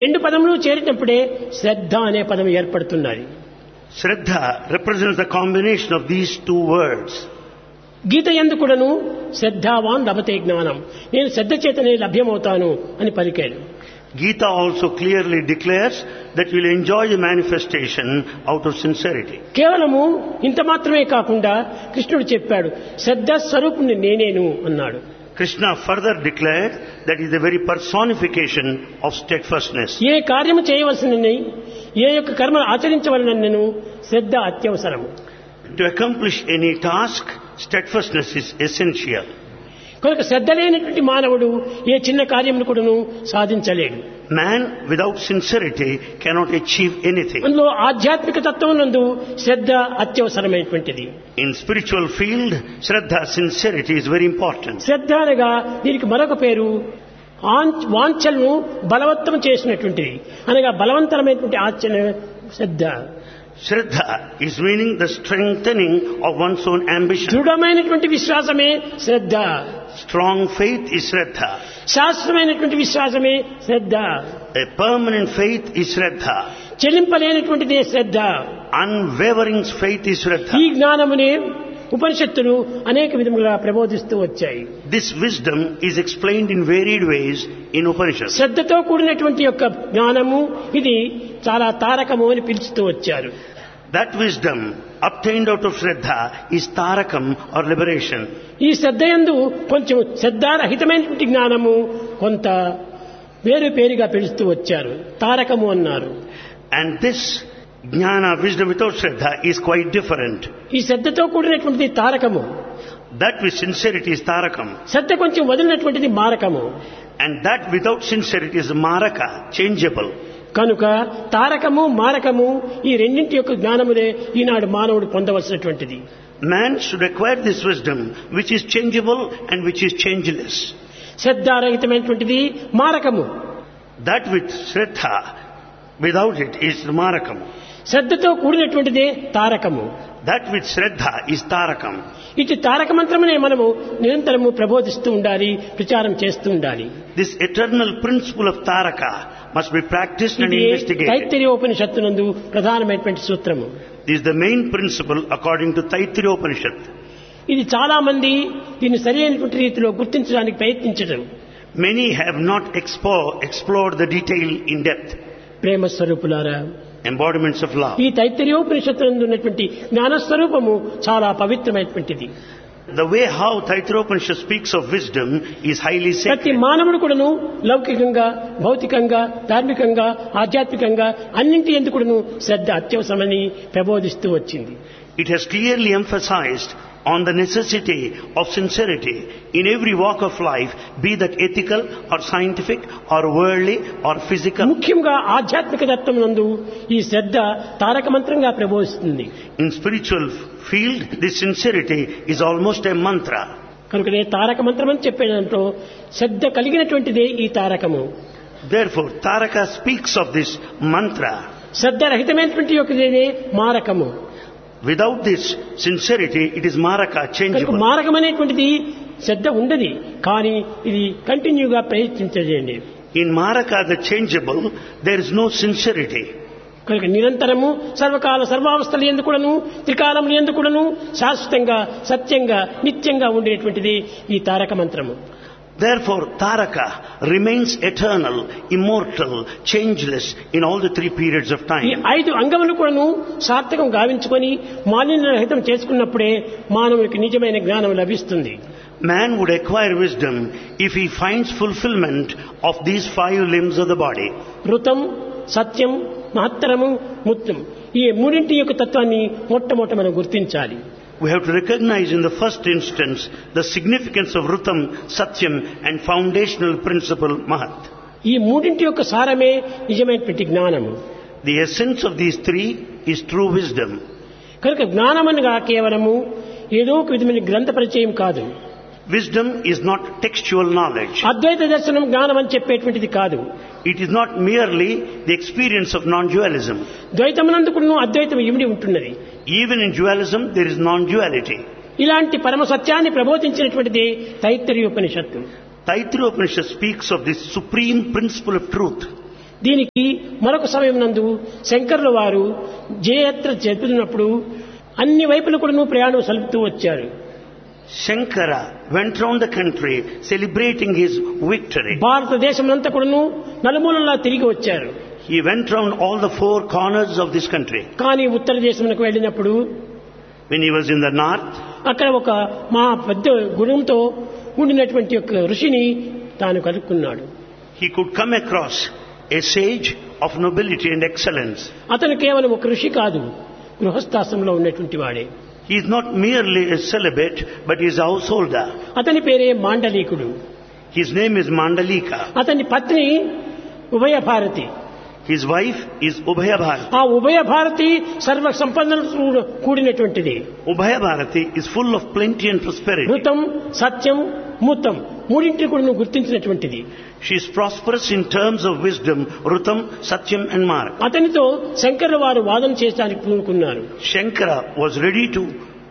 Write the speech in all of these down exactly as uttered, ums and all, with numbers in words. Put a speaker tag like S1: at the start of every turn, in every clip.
S1: రెండు పదములు చేరినప్పుడే శ్రద్ధ అనే పదం ఏర్పడుతున్నది.
S2: Shraddha represents the combination of these two words.
S1: గీత యందు కూడాను శ్రద్ధావాన్ లభతే జ్ఞానం, నేను శ్రద్ధ చేతనే లభ్యమవుతాను అని పలికాడు.
S2: Gita also clearly declares that you will enjoy the manifestation out of sincerity.
S1: కేవలము ఇంత మాత్రమే కాకుండా కృష్ణుడు చెప్పాడు, శ్రద్ధ స్వరూపుని నేనేను అన్నాడు.
S2: Krishna further declared that is the very personification of steadfastness.
S1: ఏ కార్యము చేయవలసినని, ఏ యొక్క కర్మను ఆచరించవలనను శ్రద్ధ అత్యవసరము.
S2: To accomplish any task, steadfastness is essential.
S1: కనుక శ్రద్ధ లేనటువంటి మానవుడు ఏ చిన్న కార్యమును కూడాను సాధించలేడు.
S2: Man without sincerity cannot achieve anything.
S1: అందులో ఆధ్యాత్మిక తత్వం నందు శ్రద్ధ అత్యవసరమైనటువంటిది.
S2: In spiritual field, Shraddha, sincerity is very important.
S1: శ్రద్ధ అనగా దీనికి మరొక పేరు ఆంచ్- వాంఛలను బలవత్తరం చేసినటువంటిది, అనగా బలవంతరమైనటువంటి ఆచరణ శ్రద్ధ.
S2: Shraddha is meaning the strengthening of one's own ambition.
S1: దృఢమైనటువంటి విశ్వాసమే శ్రద్ధ,
S2: Strong faith is Shraddha.
S1: శాస్త్రమైనటువంటి విశ్వాసమే శ్రద్ధ,
S2: A permanent faith is Shraddha.
S1: చెలింపలేనటువంటిదే Shraddha.
S2: Unwavering faith is Shraddha.
S1: ఈ జ్ఞానమునే ఉపనిషత్తులు అనేక విధములుగా ప్రబోధిస్తూ వచ్చాయి.
S2: This wisdom is explained in varied ways in Upanishads.
S1: శ్రద్ధతో కూడినటువంటి యొక్క జ్ఞానము ఇది చాలా తారకము అని పిలుస్తూ వచ్చారు.
S2: That wisdom obtained out of Shraddha is Tarakam or liberation.
S1: ఈ శ్రద్ధ యందు కొంచెం శ్రద్ధారహితమైనటువంటి జ్ఞానము కొంత వేరు పేరుగా పిలుస్తూ వచ్చారు, తారకము అన్నారు.
S2: And this jnana, wisdom without Shraddha, is quite different.
S1: ఈ శ్రద్ధతో కూడినటువంటిది తారకము,
S2: That with sincerity is Tarakam.
S1: శ్రద్ధ కొంచెం వదిలినటువంటిది మారకము.
S2: And that without sincerity is Maraka, changeable.
S1: కనుక తారకము మారకము ఈ రెండింటి యొక్క జ్ఞానములే ఈనాడు మానవుడు పొందవలసినటువంటిది.
S2: Man should acquire this wisdom which is changeable and which is changeless.
S1: శ్రద్ధారహితమైనటువంటిది మారకము,
S2: That with Shraddha, without it is Marakam.
S1: శ్రద్ధతో కూడినటువంటిదే తారకము.
S2: That with Shraddha is Tarakam.
S1: ఇటు తారక మంత్రమునే మనము నిరంతరము ప్రబోధిస్తూ ఉండాలి, ప్రచారం చేస్తూ ఉండాలి.
S2: This eternal principle of Taraka must be practiced and
S1: ఇది
S2: investigated.
S1: తైత్తరీయోపనిషత్తునందు ప్రధానమైనటువంటి సూత్రము.
S2: This is the main principle according to Taittiriya Upanishad.
S1: ఇది చాలా మంది దీన్ని సరైనటువంటి రీతిలో గుర్తించడానికి ప్రయత్నించడం.
S2: Many have not expo- explored the detail in depth.
S1: ప్రేమ స్వరూపులారా,
S2: Embodiments of love.
S1: ఈ తైత్తరీయోపనిషత్తునందు ఉన్నటువంటి జ్ఞానస్వరూపము చాలా పవిత్రమైనటువంటిది.
S2: The way how Taittiriya Upanishad speaks of wisdom is highly
S1: ప్రతి
S2: sacred.
S1: మానవుడు కూడాను లౌకికంగా, భౌతికంగా, ధార్మికంగా, ఆధ్యాత్మికంగా అన్నింటి ఎందుకు కూడాను శ్రద్ధ అత్యవసరమని ప్రబోధిస్తూ వచ్చింది.
S2: It has clearly emphasized on the necessity of sincerity in every walk of life, be that ethical or scientific or worldly or physical.
S1: ముఖ్యంగా ఆధ్యాత్మిక తత్వం నందు ఈ శ్రద్ధ తారక మంత్రంగా ప్రబోధిస్తుంది.
S2: In spiritual field, this sincerity is almost a mantra.
S1: కనుకనే తారక మంత్రం అని చెప్పేదంటో శ్రద్ధ కలిగినటువంటిదే ఈ తారకము.
S2: Therefore, Taraka speaks of this mantra.
S1: Shraddha రహితమైనటువంటి యొక్కదే మారకము.
S2: Without this sincerity, it is Maraka,
S1: కనుక
S2: changeable.
S1: మారకం అనేటువంటిది శ్రద్ధ ఉండదు, కానీ ఇది కంటిన్యూగా ప్రయత్నించండి.
S2: In Maraka, the changeable, there is no sincerity.
S1: కనుక నిరంతరము సర్వకాల సర్వావస్థలు ఎందు కూడాను, త్రికాలములు ఎందు కూడాను శాశ్వతంగా, సత్యంగా, నిత్యంగా ఉండేటువంటిది ఈ తారక మంత్రము.
S2: Therefore, Taraka remains eternal, immortal, changeless in all the three periods of
S1: ఈ
S2: time.
S1: ఐదు అంగములు కూడాను సార్థకం గావించుకొని మాలిన్యరహితం చేసుకున్నప్పుడే మానవునికి నిజమైన జ్ఞానం లభిస్తుంది.
S2: Man would acquire wisdom if he finds fulfillment of these five limbs of the body.
S1: ఋతం, సత్యం, మహత్తరము, ముత్యం, ఈ మూడింటి యొక్క తత్వాన్ని మొట్టమొదట మనం గుర్తించాలి.
S2: We have to recognize in the first instance the significance of Rutam, Satyam and foundational principle Mahat.
S1: ఈ మూడింటి యొక్క సారమే నిజమైనటువంటి జ్ఞానము.
S2: The essence of these three is true wisdom.
S1: కనుక జ్ఞానమనగా కేవలము ఏదో ఒక విధమైన గ్రంథ పరిచయం కాదు.
S2: Wisdom is not textual knowledge.
S1: అద్వైత దర్శనం జ్ఞానం అని చెప్పేటువంటిది కాదు.
S2: It is not merely the experience of non-dualism.
S1: ద్వైతమునందుకును అద్వైతం ఇమిడి ఉంటున్నది.
S2: Even in dualism, there is non-duality.
S1: ఇలాంటి పరమ సత్యాన్ని ప్రబోధించినటువంటిది తైత్తరీయోపనిషత్తు.
S2: Taittiriya Upanishad speaks of this supreme principle of truth.
S1: దీనికి మరొక సమయం నందు శంకరుల వారు జయయాత్ర జరుపుతున్నప్పుడు అన్ని వైపుల కూడా ప్రయాణం సలుపుతూ వచ్చారు.
S2: Shankara went round the country celebrating his victory.
S1: భారతదేశమంతా కూడా నలుమూలలా తిరిగి వచ్చారు.
S2: He went round all the four corners of this country.
S1: కానీ ఉత్తర దేశమునకు వెళ్ళినప్పుడు
S2: When he was in the north,
S1: అక్కడ ఒక మా పెద్ద గుణంతో ఉండినటువంటి ఒక ఋషిని తాను కలుసుకున్నాడు.
S2: he could come across a sage of nobility and excellence.
S1: అతను కేవలం ఒక ఋషి కాదు, గృహస్థాశ్రమంలో ఉన్నటువంటి వాడే.
S2: He is not merely a celibate, but he is a householder.
S1: అతని పేరే మాండలీకుడు.
S2: His name is Mandalika.
S1: అతని పత్ని ఉభయ Bharati.
S2: His wife is Ubhaya Bharati.
S1: ఆ ఉభయ భారతి సర్వ సంపదలతో కూడినటువంటిది.
S2: Ubhaya Bharati is full of plenty and prosperity.
S1: ఋతం, సత్యం, మూతం మూడింటిని కూడా గుర్తించినటువంటిది.
S2: She is prosperous in terms of wisdom, Rutam, Satyam and Marg.
S1: అతనితో శంకరుల వారు వాదన చేయడానికి పూనుకున్నారు.
S2: Shankara was ready to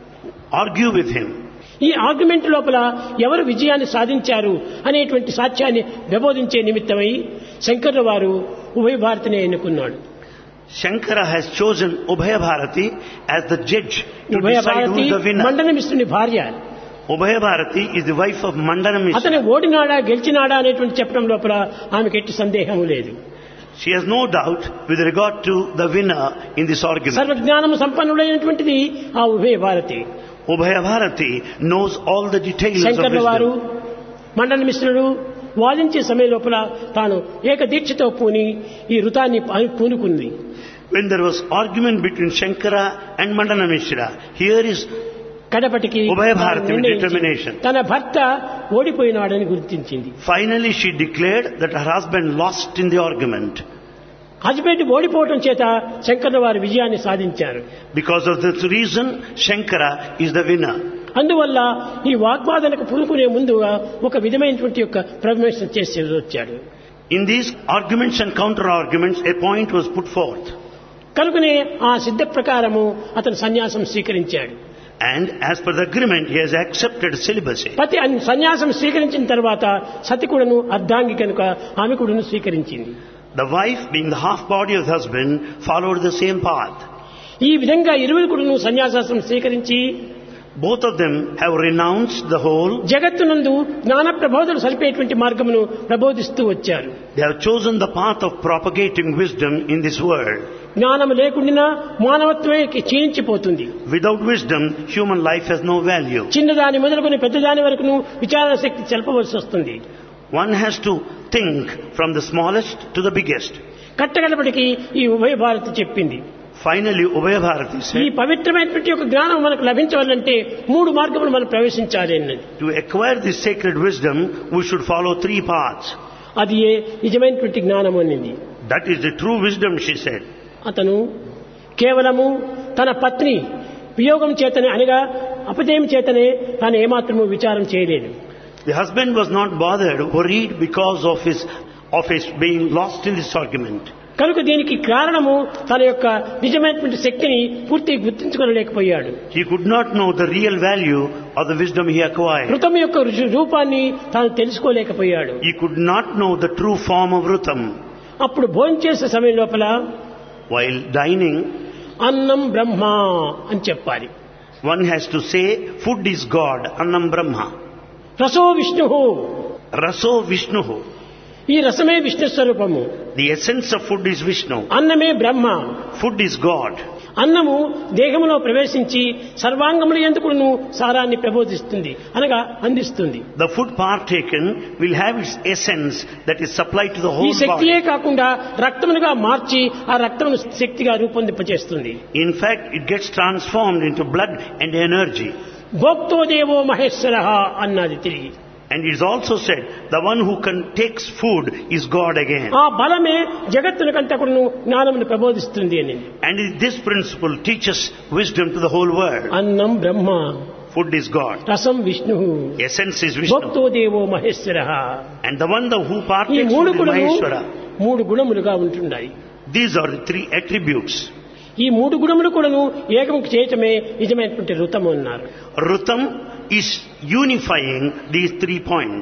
S2: argue with him.
S1: ఈ ఆర్గ్యుమెంట్ లోపల ఎవరు విజయాన్ని సాధించారు అనేటువంటి సాక్ష్యాన్ని ప్రబోధించే నిమిత్తమై శంకరుల వారు ఉభయ భారతిని ఎన్నుకున్నాడు.
S2: Shankara has chosen Ubhaya Bharati as the judge to
S1: ఉభయ
S2: decide who
S1: Bharati
S2: is the winner.
S1: మండన మిశ్రుని భార్య.
S2: Ubhaya Bharati is the wife of Mandana Mishra.
S1: అతను ఓడినాడా గెలిచినాడా అనేటువంటి చెప్పడం లోపల ఆమెకి ఎట్టి సందేహం లేదు.
S2: She has no doubt with regard to the winner in this argument.
S1: సర్వజ్ఞానము సంపన్నుడైనటువంటిది ఆ ఉభయ Bharati.
S2: Ubhaya Bharati knows all the details of
S1: శంకరుల వారు
S2: wisdom.
S1: మండన మిశ్రుడు వాదించే సమయం లోపల తాను ఏక దీక్షతో పూని ఈ ఋతాన్ని పూనుకుంది.
S2: When there was argument between Shankara and Mandana Mishra, here is
S1: కడపటికి
S2: ఉభయ భారతి with determination.
S1: తన భర్త ఓడిపోయినాడని గుర్తించింది.
S2: Finally she declared that her husband lost in the argument.
S1: Husband ఓడిపోవటం చేత శంకరుల వారు విజయాన్ని సాధించారు.
S2: Because of this reason, Shankara is the winner.
S1: అందువల్ల ఈ వాగ్వాదనకు పూనుకునే ముందుగా ఒక విధమైనటువంటి యొక్క ప్రమేశం చేసి వచ్చాడు.
S2: In these arguments and counter arguments, a point was put forth.
S1: కనుకనే ఆ సిద్ధ ప్రకారము అతను సన్యాసం స్వీకరించాడు.
S2: And as per the agreement, he has accepted celibacy.
S1: పతి సన్యాసం స్వీకరించిన తర్వాత సతి కూడాను అర్ధాంగి కనుక ఆమె కూడాను స్వీకరించింది.
S2: The wife, being the half body of the husband, followed the same path.
S1: ఈ విధంగా ఇరువురు కూడాను సన్యాసాసం స్వీకరించి
S2: Both of them have renounced the whole.
S1: జగత్తునందు జ్ఞాన ప్రబోధనలు సరిపేటువంటి మార్గమును ప్రబోధిస్తూ వచ్చారు.
S2: They have chosen the path of propagating wisdom in this world.
S1: జ్ఞానం లేకుండా మానవత్వమే క్షీణించిపోతుంది.
S2: Without wisdom, human life has no value.
S1: చిన్నదాని మొదలుకొని పెద్దదాని వరకును విచారణ శక్తి చెల్పవలసి వస్తుంది.
S2: One has to think from the smallest to the biggest.
S1: కట్టగడపటికి ఈ ఉభయ భారతి చెప్పింది.
S2: Finally, Ubhaya Bharati
S1: ఈ
S2: said,
S1: పవిత్రమైనటువంటి ఒక జ్ఞానం మనకు లభించాలంటే మూడు మార్గములు మనం ప్రవేశించాలి అన్నది.
S2: to acquire this sacred wisdom, we should follow three paths.
S1: అది ఏ నిజమైనటువంటి జ్ఞానం అనింది.
S2: That is the true wisdom, she said.
S1: అతను కేవలము తన పత్ని వియోగం చేతనే అనగా అపజయం చేతనే తాను ఏమాత్రము విచారం చేయలేదు.
S2: The husband was not bothered, worried because of his of his being lost in this argument.
S1: కనుక దీనికి కారణము తన యొక్క నిజమైనటువంటి శక్తిని పూర్తి గుర్తించుకోలేకపోయాడు.
S2: He could not know the real value of the wisdom he acquired.
S1: ఋతం యొక్క రూపాన్ని తాను తెలుసుకోలేకపోయాడు.
S2: He could not know the true form of Rutam.
S1: అప్పుడు భోజనం చేసే సమయం లోపల
S2: While dining,
S1: అన్నం బ్రహ్మ అని చెప్పాలి.
S2: one has to say, food is God, Annam Brahma.
S1: రసో Vishnu,
S2: Raso Vishnuhu.
S1: ఈ రసమే విష్ణు స్వరూపము.
S2: The essence of food is Vishnu.
S1: అన్నమే బ్రహ్మ.
S2: Food is God.
S1: అన్నము దేహములో ప్రవేశించి సర్వాంగముల యందుకును సారాన్ని ప్రబోధిస్తుంది అనగా అందిస్తుంది.
S2: The food partaken will have its essence that is supplied to the
S1: ఈ
S2: whole
S1: శక్తియే
S2: body.
S1: కాకుండా రక్తమునుగా మార్చి ఆ రక్తమును శక్తిగా రూపొందింపచేస్తుంది.
S2: In fact, it gets transformed into blood and energy.
S1: భోక్తో దేవో మహేశ్వరః అన్నది తిరిగి.
S2: And it is also said, the one who can takes food is God again.
S1: ఆ బలమే జగత్తునికంతా కూడాను జ్ఞానమును ప్రబోధిస్తుంది అని.
S2: And this principle teaches wisdom to the whole world.
S1: అన్నం బ్రహ్మ,
S2: Food is God.
S1: రసం విష్ణు,
S2: Essence is
S1: భోక్తో
S2: Vishnu.
S1: దేవో మహేశ్వరః.
S2: And the one the who
S1: ఈ
S2: partakes
S1: మూడు
S2: food is
S1: గుణము
S2: Maheshwara.
S1: మూడు గుణములుగా ఉంటున్నాయి.
S2: These are the three attributes.
S1: ఈ మూడు గుణములు కూడాను ఏకం చేయటమే నిజమైనటువంటి ఋతము అన్నారు.
S2: Rutam is unifying these three points.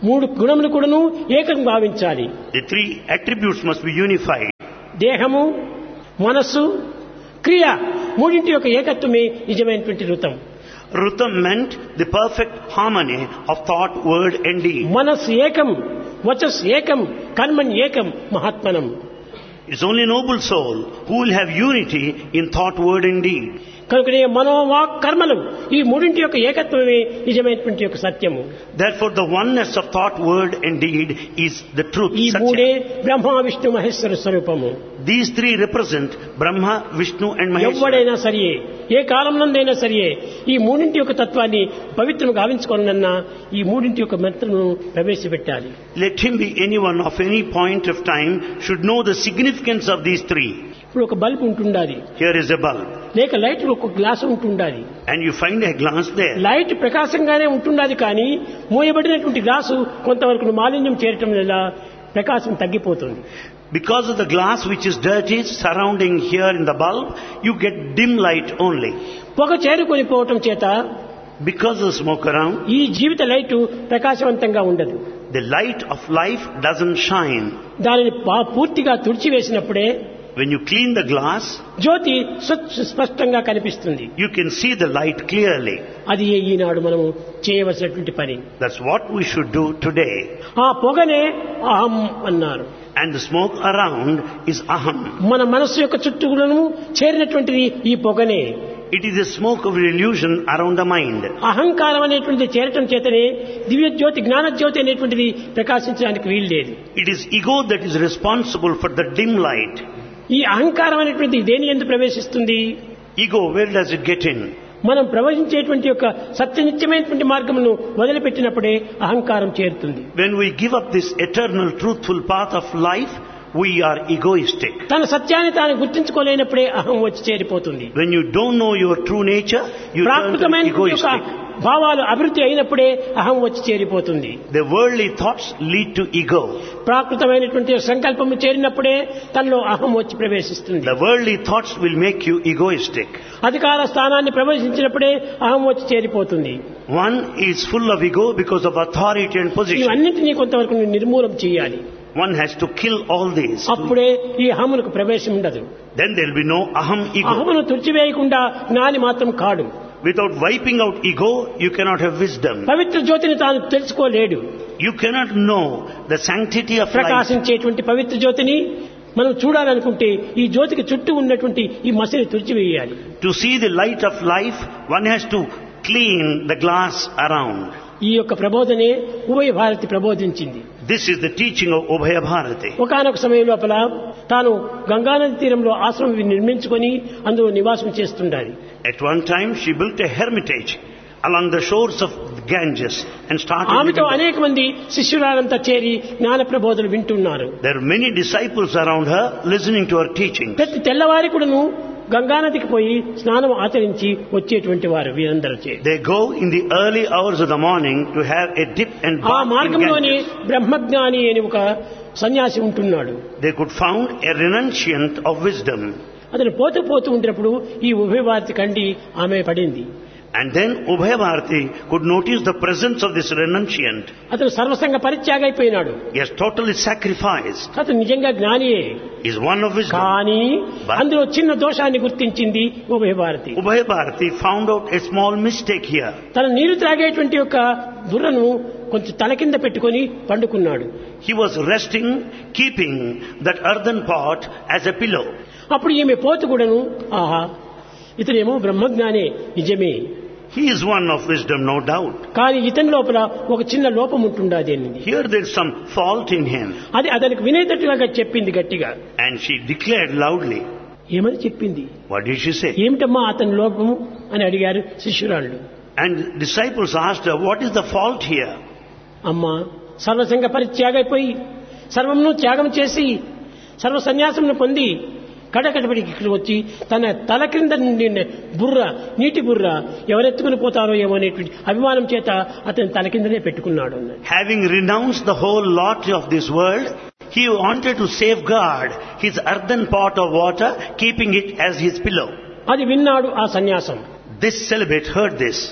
S1: మూడు గుణములు కూడాను ఏకం భావించాలి.
S2: The three attributes must be unified.
S1: దేహము, మనస్సు, క్రియ మూడింటి యొక్క ఏకత్వమే నిజమైనటువంటి ఋతం.
S2: Rutam meant the perfect harmony of thought, word and deed.
S1: మనస్సు ఏకం, వచస్ ఏకం, కర్మణ్ ఏకం, మహాత్మనం.
S2: It's only noble soul who will have unity in thought, word and deed.
S1: కనుకనే మనోవాక్ కర్మలు ఈ మూడింటి యొక్క ఏకత్వమే నిజమైనటువంటి యొక్క సత్యము.
S2: Therefore the oneness of thought, word and deed is the truth.
S1: ఈ మూడే బ్రహ్మ విష్ణు మహేశ్వర స్వరూపము.
S2: These three represent Brahma, Vishnu and Maheshwara.
S1: ఎవడైనా సరియే, ఏ కాలంలోనైనా సరియే ఈ మూడింటి యొక్క తత్వాన్ని పవిత్రం గావించుకోనన్నా ఈ మూడింటి యొక్క మంత్రమును ప్రవేశపెట్టాలి.
S2: Let him be anyone of any point of time should know the significance of these three.
S1: ఇప్పుడు ఒక బల్బ్ ఉంటుండాలి,
S2: Here is a bulb
S1: లేక లైట్ ఒక గ్లాసు ఉంటుండాలి.
S2: and you find a glass there.
S1: Light ప్రకాశంగానే ఉంటుండాలి, కానీ మూయబడినటువంటి గ్లాసు కొంతవరకు మాలిన్యం చేరటం వల్ల ప్రకాశం తగ్గిపోతుంది.
S2: Because of the glass which is dirty surrounding here in the bulb, you get dim light only.
S1: పొగ చేరుకొని పోవటం చేత
S2: Because of smoke around,
S1: ఈ జీవిత లైటు ప్రకాశవంతంగా ఉండదు.
S2: the light of life doesn't shine.
S1: దానిని పా- పూర్తిగా తుడిచివేసినప్పుడే
S2: When you clean the glass,
S1: జ్యోతి స్వచ్ఛ- స్పష్టంగా కనిపిస్తుంది.
S2: you can see the light clearly.
S1: అది ఈనాడు మనము చేయవలసినటువంటి పని.
S2: That's what we should do today.
S1: ఆ పొగనే అహం అన్నారు.
S2: And the smoke around is aham.
S1: మన మనస్సు యొక్క చుట్టూలను చేరినటువంటిది ఈ పొగనే.
S2: It is a smoke of illusion around the mind.
S1: అహంకారం అనేటువంటిది చేరటం చేతనే దివ్య జ్యోతి జ్ఞాన జ్యోతి అనేటువంటిది ప్రకాశించడానికి వీలు లేదు.
S2: It is ego that is responsible for the dim light.
S1: ఈ అహంకారం అనేటువంటిది దేని యందు ప్రవేశిస్తుంది?
S2: Ego, where does it get in?
S1: మనం ప్రవహించేటువంటి యొక్క సత్యనిత్యమైనటువంటి మార్గమును వదిలిపెట్టినప్పుడే అహంకారం చేరుతుంది.
S2: When we give up this eternal truthful path of life, we are egoistic.
S1: తన సత్యాన్ని తాను గుర్తించుకోలేనప్పుడే అహం వచ్చి చేరిపోతుంది.
S2: When you don't know your true nature, you turn to
S1: ప్రాకృతమైన
S2: egoistic.
S1: భావాలు అభివృద్ధి అయినప్పుడే అహం వచ్చి చేరిపోతుంది.
S2: The worldly thoughts lead to ego.
S1: ప్రాకృతమైనటువంటి సంకల్పము చేరినప్పుడే తనలో అహం వచ్చి ప్రవేశిస్తుంది.
S2: The worldly thoughts will make you egoistic.
S1: అధికార స్థానాన్ని ప్రవేశించినప్పుడే అహం వచ్చి చేరిపోతుంది.
S2: One is full of ego because of authority and position.
S1: ఇవన్నింటినీ కొంతవరకు నిర్మూలం చేయాలి.
S2: One has to kill all these.
S1: అప్పుడే ఈ అహమునకు ప్రవేశం ఉండదు.
S2: Then there will be no aham ego.
S1: అహమును తుడిచివేయకుండా జ్ఞాని మాత్రం కాడు.
S2: Without wiping out ego, you cannot have wisdom.
S1: పవిత్ర జ్యోతిని తాను తెలుసుకోలేడు.
S2: You cannot know the sanctity of life.
S1: ప్రకాశించేటువంటి పవిత్ర జ్యోతిని మనం చూడాలనుకుంటే ఈ జ్యోతికి చుట్టూ ఉన్నటువంటి ఈ మసిని తుడిచివేయాలి.
S2: To see the light of life, one has to clean the glass around.
S1: ఈ యొక్క ప్రబోధనే ఉభయ Bharati ప్రబోధించింది.
S2: This is the teaching of Ubhaya Bharati.
S1: ఒకనొక సమయం లోపల తాను గంగానది తీరంలో ఆశ్రమం నిర్మించుకొని అందులో నివాసం చేస్తుండాలి.
S2: At one time she built a hermitage along the shores of Ganges and started
S1: ఆమెతో
S2: living there.
S1: అనేక మంది శిష్యురాలంతా చేరి జ్ఞాన ప్రబోధలు వింటున్నారు.
S2: There are many disciples around her listening to her teaching.
S1: ప్రతి తెల్లవారి కూడాను గంగానదికి పోయి స్నానం ఆచరించి వచ్చేటువంటి వారు వీరందరూ చే
S2: They go in the early hours of the morning to have a dip and
S1: ఆ
S2: bath in
S1: మార్గంలోనే
S2: Ganges.
S1: బ్రహ్మజ్ఞాని అని ఒక సన్యాసి ఉంటున్నాడు.
S2: They could found a renunciant of wisdom.
S1: అతను పోతూ పోతూ ఉంటున్నప్పుడు ఈ ఉభయ భారతి కండి ఆమె పడింది.
S2: And then Ubhaya Bharati could notice the presence of this renunciant.
S1: అతను సర్వసంగ పరిత్యాగ అయిపోయినాడు.
S2: He has totally sacrificed.
S1: అతను నిజంగా జ్ఞానియే,
S2: He is one of wisdom.
S1: కానీ
S2: But-
S1: అందులో చిన్న దోషాన్ని గుర్తించింది ఉభయ Bharati.
S2: Ubhaya Bharati found out a small mistake here.
S1: తన నీరు త్రాగేటువంటి యొక్క బుర్రను కొంచెం తల కింద పెట్టుకొని పండుకున్నాడు.
S2: He was resting, keeping that earthen pot as a pillow.
S1: అప్పుడు ఈమె పోతు కూడాను, ఆహా ఇతనేమో బ్రహ్మజ్ఞానే నిజమే,
S2: He is one of wisdom, no doubt.
S1: కానీ ఇతని లోపల ఒక చిన్న లోపం ఉంటుండాది అనింది.
S2: Here there is some fault in him.
S1: అది అతనికి వినేటట్టుగా చెప్పింది గట్టిగా.
S2: And she declared loudly.
S1: ఏమని చెప్పింది?
S2: What did she say?
S1: ఏమిటమ్మా అతని లోపము అని అడిగారు శిష్యురాళ్ళు.
S2: And disciples asked her, what is the fault here?
S1: అమ్మా సర్వసంగ పరిత్యాగైపోయి సర్వమును త్యాగం చేసి సర్వ సన్యాసమును పొంది కడకడపడికి ఇక్కడ వచ్చి తన తల క్రింద నుండి బుర్ర నీటి బుర్ర ఎవరెత్తుకుని పోతారో ఏమో అనేటువంటి అభిమానం చేత అతని తల కిందనే పెట్టుకున్నాడు.
S2: Having renounced the whole lot of this world, he wanted to safeguard his earthen pot of water, keeping it as his pillow.
S1: అది విన్నాడు ఆ సన్యాసం.
S2: This celibate heard this.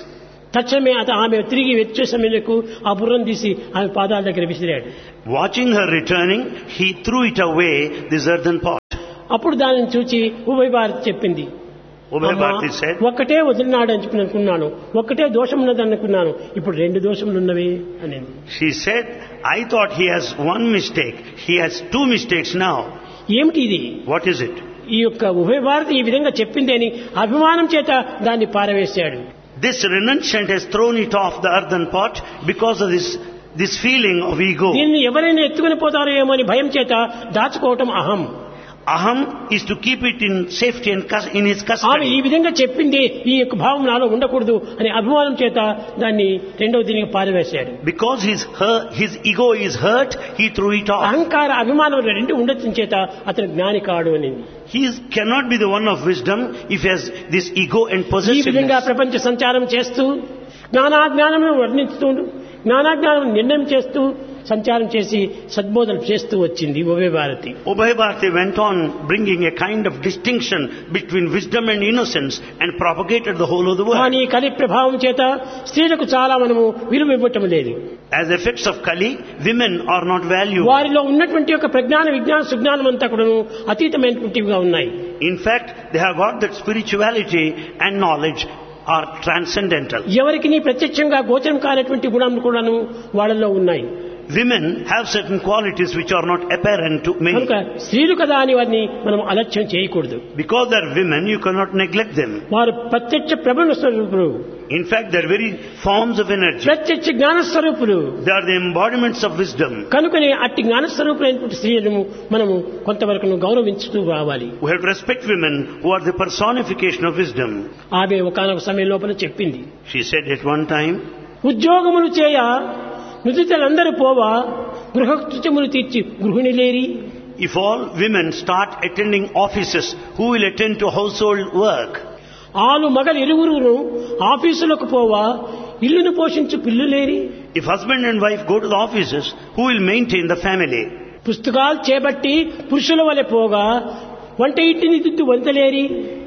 S1: తక్షణమే అత ఆమె తిరిగి వచ్చే సమయంలో ఆ బుర్రను తీసి ఆమె పాదాల దగ్గర విసిరాడు.
S2: Watching her returning, he threw it away, this earthen pot.
S1: అప్పుడు దానిని చూచి ఉభయ భారతి చెప్పింది,
S2: Ubhay Bharati said,
S1: ఒక్కటే వదిలినాడు అని అనుకున్నాను, ఒక్కటే దోషం ఉన్నది అనుకున్నాను, ఇప్పుడు రెండు దోషములు ఉన్నవి అని.
S2: she said, I thought he has one mistake, he has two mistakes now.
S1: ఏమిటి ఇది?
S2: What is it?
S1: ఈ యొక్క ఉభయ భారతి ఈ విధంగా చెప్పింది అని అభిమానం చేత దాన్ని పారవేశాడు.
S2: This renunciant has thrown it off the earthen pot because of this, this feeling of ego.
S1: దీన్ని ఎవరైనా ఎత్తుకుని పోతారో ఏమో అని భయం చేత దాచుకోవటం అహం.
S2: Aham is to keep it in safety and cus- in his
S1: ఆమె
S2: custody.
S1: ఈ విధంగా చెప్పింది, ఈ యొక్క భావం నాలో ఉండకూడదు అని అభిమానం చేత దాన్ని రెండవ దీనికి పారవేశాడు.
S2: Because his, hurt, his ego is hurt, he threw it off.
S1: అహంకార అభిమానం రెండు ఉండటం చేత అతను జ్ఞాని కాడు అని.
S2: He is, cannot be the one of wisdom if he has this ego and
S1: ఈ విధంగా
S2: possessiveness.
S1: ప్రపంచ సంచారం చేస్తూ జ్ఞానాజ్ఞానమును వర్ణిస్తూ జ్ఞానాజ్ఞానం నిర్ణయం చేస్తూ సంచారం చేసి సద్బోధనలు చేస్తూ వచ్చింది ఉభయ Bharati.
S2: Ubhay Bharati went on bringing a kind of distinction between wisdom and innocence and propagated the whole of the world.
S1: కానీ కలి ప్రభావం చేత స్త్రీలకు చాలా మనము విలువ ఇవ్వటం లేదు.
S2: As effects of Kali, women are not valued.
S1: వారిలో ఉన్నటువంటి యొక్క ప్రజ్ఞాన విజ్ఞాన సుజ్ఞానం అంతా కూడా అతీతమైనటువంటివిగా ఉన్నాయి.
S2: In fact, they have got that spirituality and knowledge are transcendental.
S1: ఎవరికి నీ ప్రత్యక్షంగా గోచరం కానటువంటి గుణాలు కూడాను వాళ్ళలో ఉన్నాయి.
S2: Women have certain qualities which are not apparent to many.
S1: కనుక స్త్రీలు కదా అని వారిని మనం అలక్ష్యం చేయకూడదు.
S2: Because they are women, you cannot neglect them.
S1: వారు ప్రత్యక్ష ప్రబల స్వరూపులు,
S2: In fact, they are very forms of energy.
S1: ప్రత్యక్ష జ్ఞాన స్వరూపులు.
S2: They are the embodiments of wisdom.
S1: కనుకనే అట్టి జ్ఞాన స్వరూపులైనటువంటి స్త్రీలను మనము కొంతవరకు గౌరవించుతూ రావాలి.
S2: We have to respect women who are the personification of wisdom.
S1: ఆమె ఒకనొక సమయం లోపల చెప్పింది,
S2: She said at one time,
S1: ఉద్యోగములు చేయ నుదితలందరూ పోవా గృహకృత్యములు తీర్చి గృహిణి లేరి.
S2: if all women start attending offices, who will attend to household work?
S1: ఆలు మగలు ఇరువురును ఆఫీసులకు పోవా ఇల్లును పోషించు పిల్లులేరి.
S2: If husband and wife go to the offices, who will maintain the family?
S1: పుస్తకాలు చేపట్టి పురుషుల వలె పోగా వంట ఇంటిని దిద్దు వంతలేరి.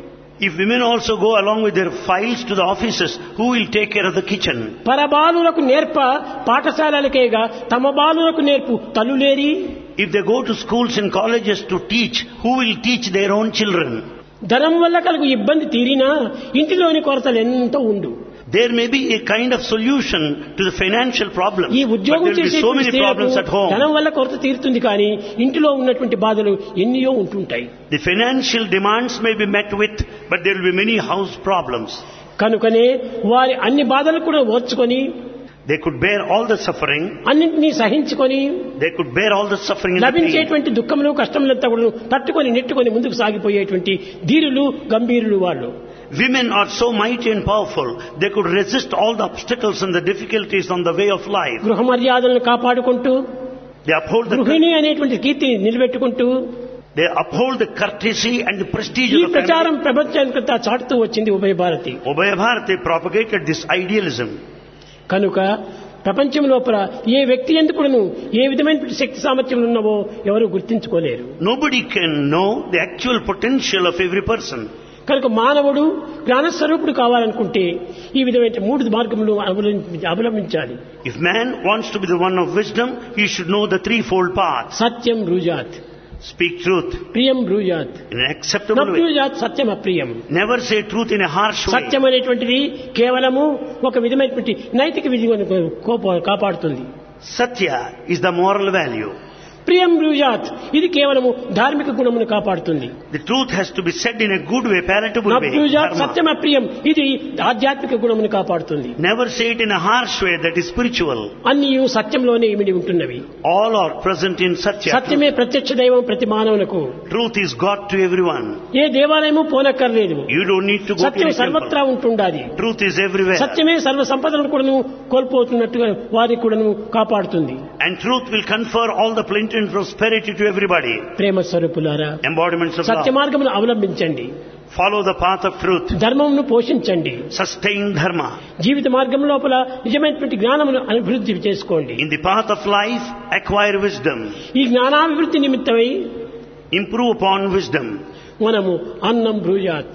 S2: If women also go along with their files to the offices, who will take care of the kitchen?
S1: పరబాలులకు నేర్ప పాఠశాలలకేగా తమ బాలులకు నేర్పు తల్లులేరి.
S2: If they go to schools and colleges to teach, who will teach their own children?
S1: ధనం వల్ల కలుగు ఇబ్బంది తీరినా ఇంటిలోని కొరతలు ఎంతో ఉండు.
S2: There may be a kind of solution to the financial problem,
S1: ఈ
S2: but
S1: ఉద్యోగం
S2: there will be
S1: చేసే
S2: so many problems at home.
S1: ధనం వల్ల కొరత తీరుతుంది కానీ ఇంటిలో ఉన్నటువంటి బాధలు ఎన్నో ఉంటుంటాయి.
S2: The financial demands may be met with, but there will be many house problems.
S1: కనుకనే వారి అన్ని బాధలు కూడా ఓర్చుకొని
S2: They could bear all the suffering,
S1: అన్నింటినీ సహించుకొని
S2: they could bear all the suffering and the pain.
S1: లభించేటువంటి దుఃఖములు కష్టములంతా కూడా తట్టుకొని నెట్టుకొని ముందుకు సాగిపోయేటువంటి ధీరులు గంభీరులు వాళ్ళు.
S2: Women are so mighty and powerful, they could resist all the obstacles and the difficulties on the way of life.
S1: గృహ మర్యాదలను కాపాడుకుంటూ
S2: They uphold the,
S1: గృహిణి అనేటువంటి కీర్తిని నిలబెట్టుకుంటూ
S2: they uphold the courtesy and the prestige
S1: ఈ
S2: of the
S1: ప్రచారం
S2: family.
S1: ప్రపంచానికంతా చాటుతూ వచ్చింది ఉభయ Bharati.
S2: Ubhay Bharati propagated this idealism.
S1: కనుక ప్రపంచం లోపల ఏ వ్యక్తి ఎందుకును ఏ విధమైన శక్తి సామర్థ్యం ఉన్నవో ఎవరు గుర్తించుకోలేరు.
S2: Nobody can know the actual potential of every person.
S1: కనుక మానవుడు జ్ఞానస్వరూపుడు కావాలనుకుంటే ఈ విధమైన మూడు మార్గములు అవలంబి- అవలంబించాలి.
S2: If man wants to be the one of wisdom, he should know the threefold path.
S1: Satyam బ్రూజాత్,
S2: Speak truth
S1: ప్రియం బ్రూజాత్,
S2: in an acceptable way.
S1: నబ్రూజాత్ Satyam అప్రియం.
S2: Never say truth in a harsh way.
S1: సత్యం అనేటువంటిది కేవలము ఒక విధమైనటువంటి నైతిక విధిని కోప- కాపాడుతుంది.
S2: Satya is the moral value.
S1: ప్రియం బ్రూజాత్ ఇది కేవలము ధార్మిక గుణమును కాపాడుతుంది.
S2: The truth has to be said in a good way, palatable way.
S1: నబ్రూజాత్
S2: Dharma.
S1: సత్యం అప్రియం ఇది ఆధ్యాత్మిక గుణమును కాపాడుతుంది.
S2: Never say it in a harsh way, that is spiritual.
S1: అన్ని సత్యంలోనే ఇమిడి ఉంటున్నవి.
S2: All are present in Satya.
S1: సత్యమే ప్రత్యక్ష దైవం ప్రతి మానవులకు.
S2: Truth is God to everyone.
S1: ఏ దేవాలయము పోనక్కర్లేదు.
S2: You don't need to go to
S1: Satyam
S2: any temple.
S1: సర్వత్రా ఉంటుండాలి.
S2: Truth is everywhere.
S1: సత్యమే సర్వ సంపదలను కూడాను కోల్పోతున్నట్టుగా వారికి కూడాను కాపాడుతుంది.
S2: And truth will confer all the plenty and prosperity to everybody.
S1: ప్రేమ స్వరూపులారా,
S2: Embodiments of
S1: సత్య
S2: love.
S1: మార్గమును అవలంబించండి.
S2: Follow the path of truth.
S1: ధర్మమును పోషించండి.
S2: Sustain dharma.
S1: జీవిత మార్గం లోపల నిజమైనటువంటి జ్ఞానమును అభివృద్ధి చేసుకోండి.
S2: In the path of life, acquire wisdom.
S1: ఈ జ్ఞానాభివృద్ధి నిమిత్తమై
S2: Improve upon wisdom.
S1: మనము అన్నం బ్రూయాత్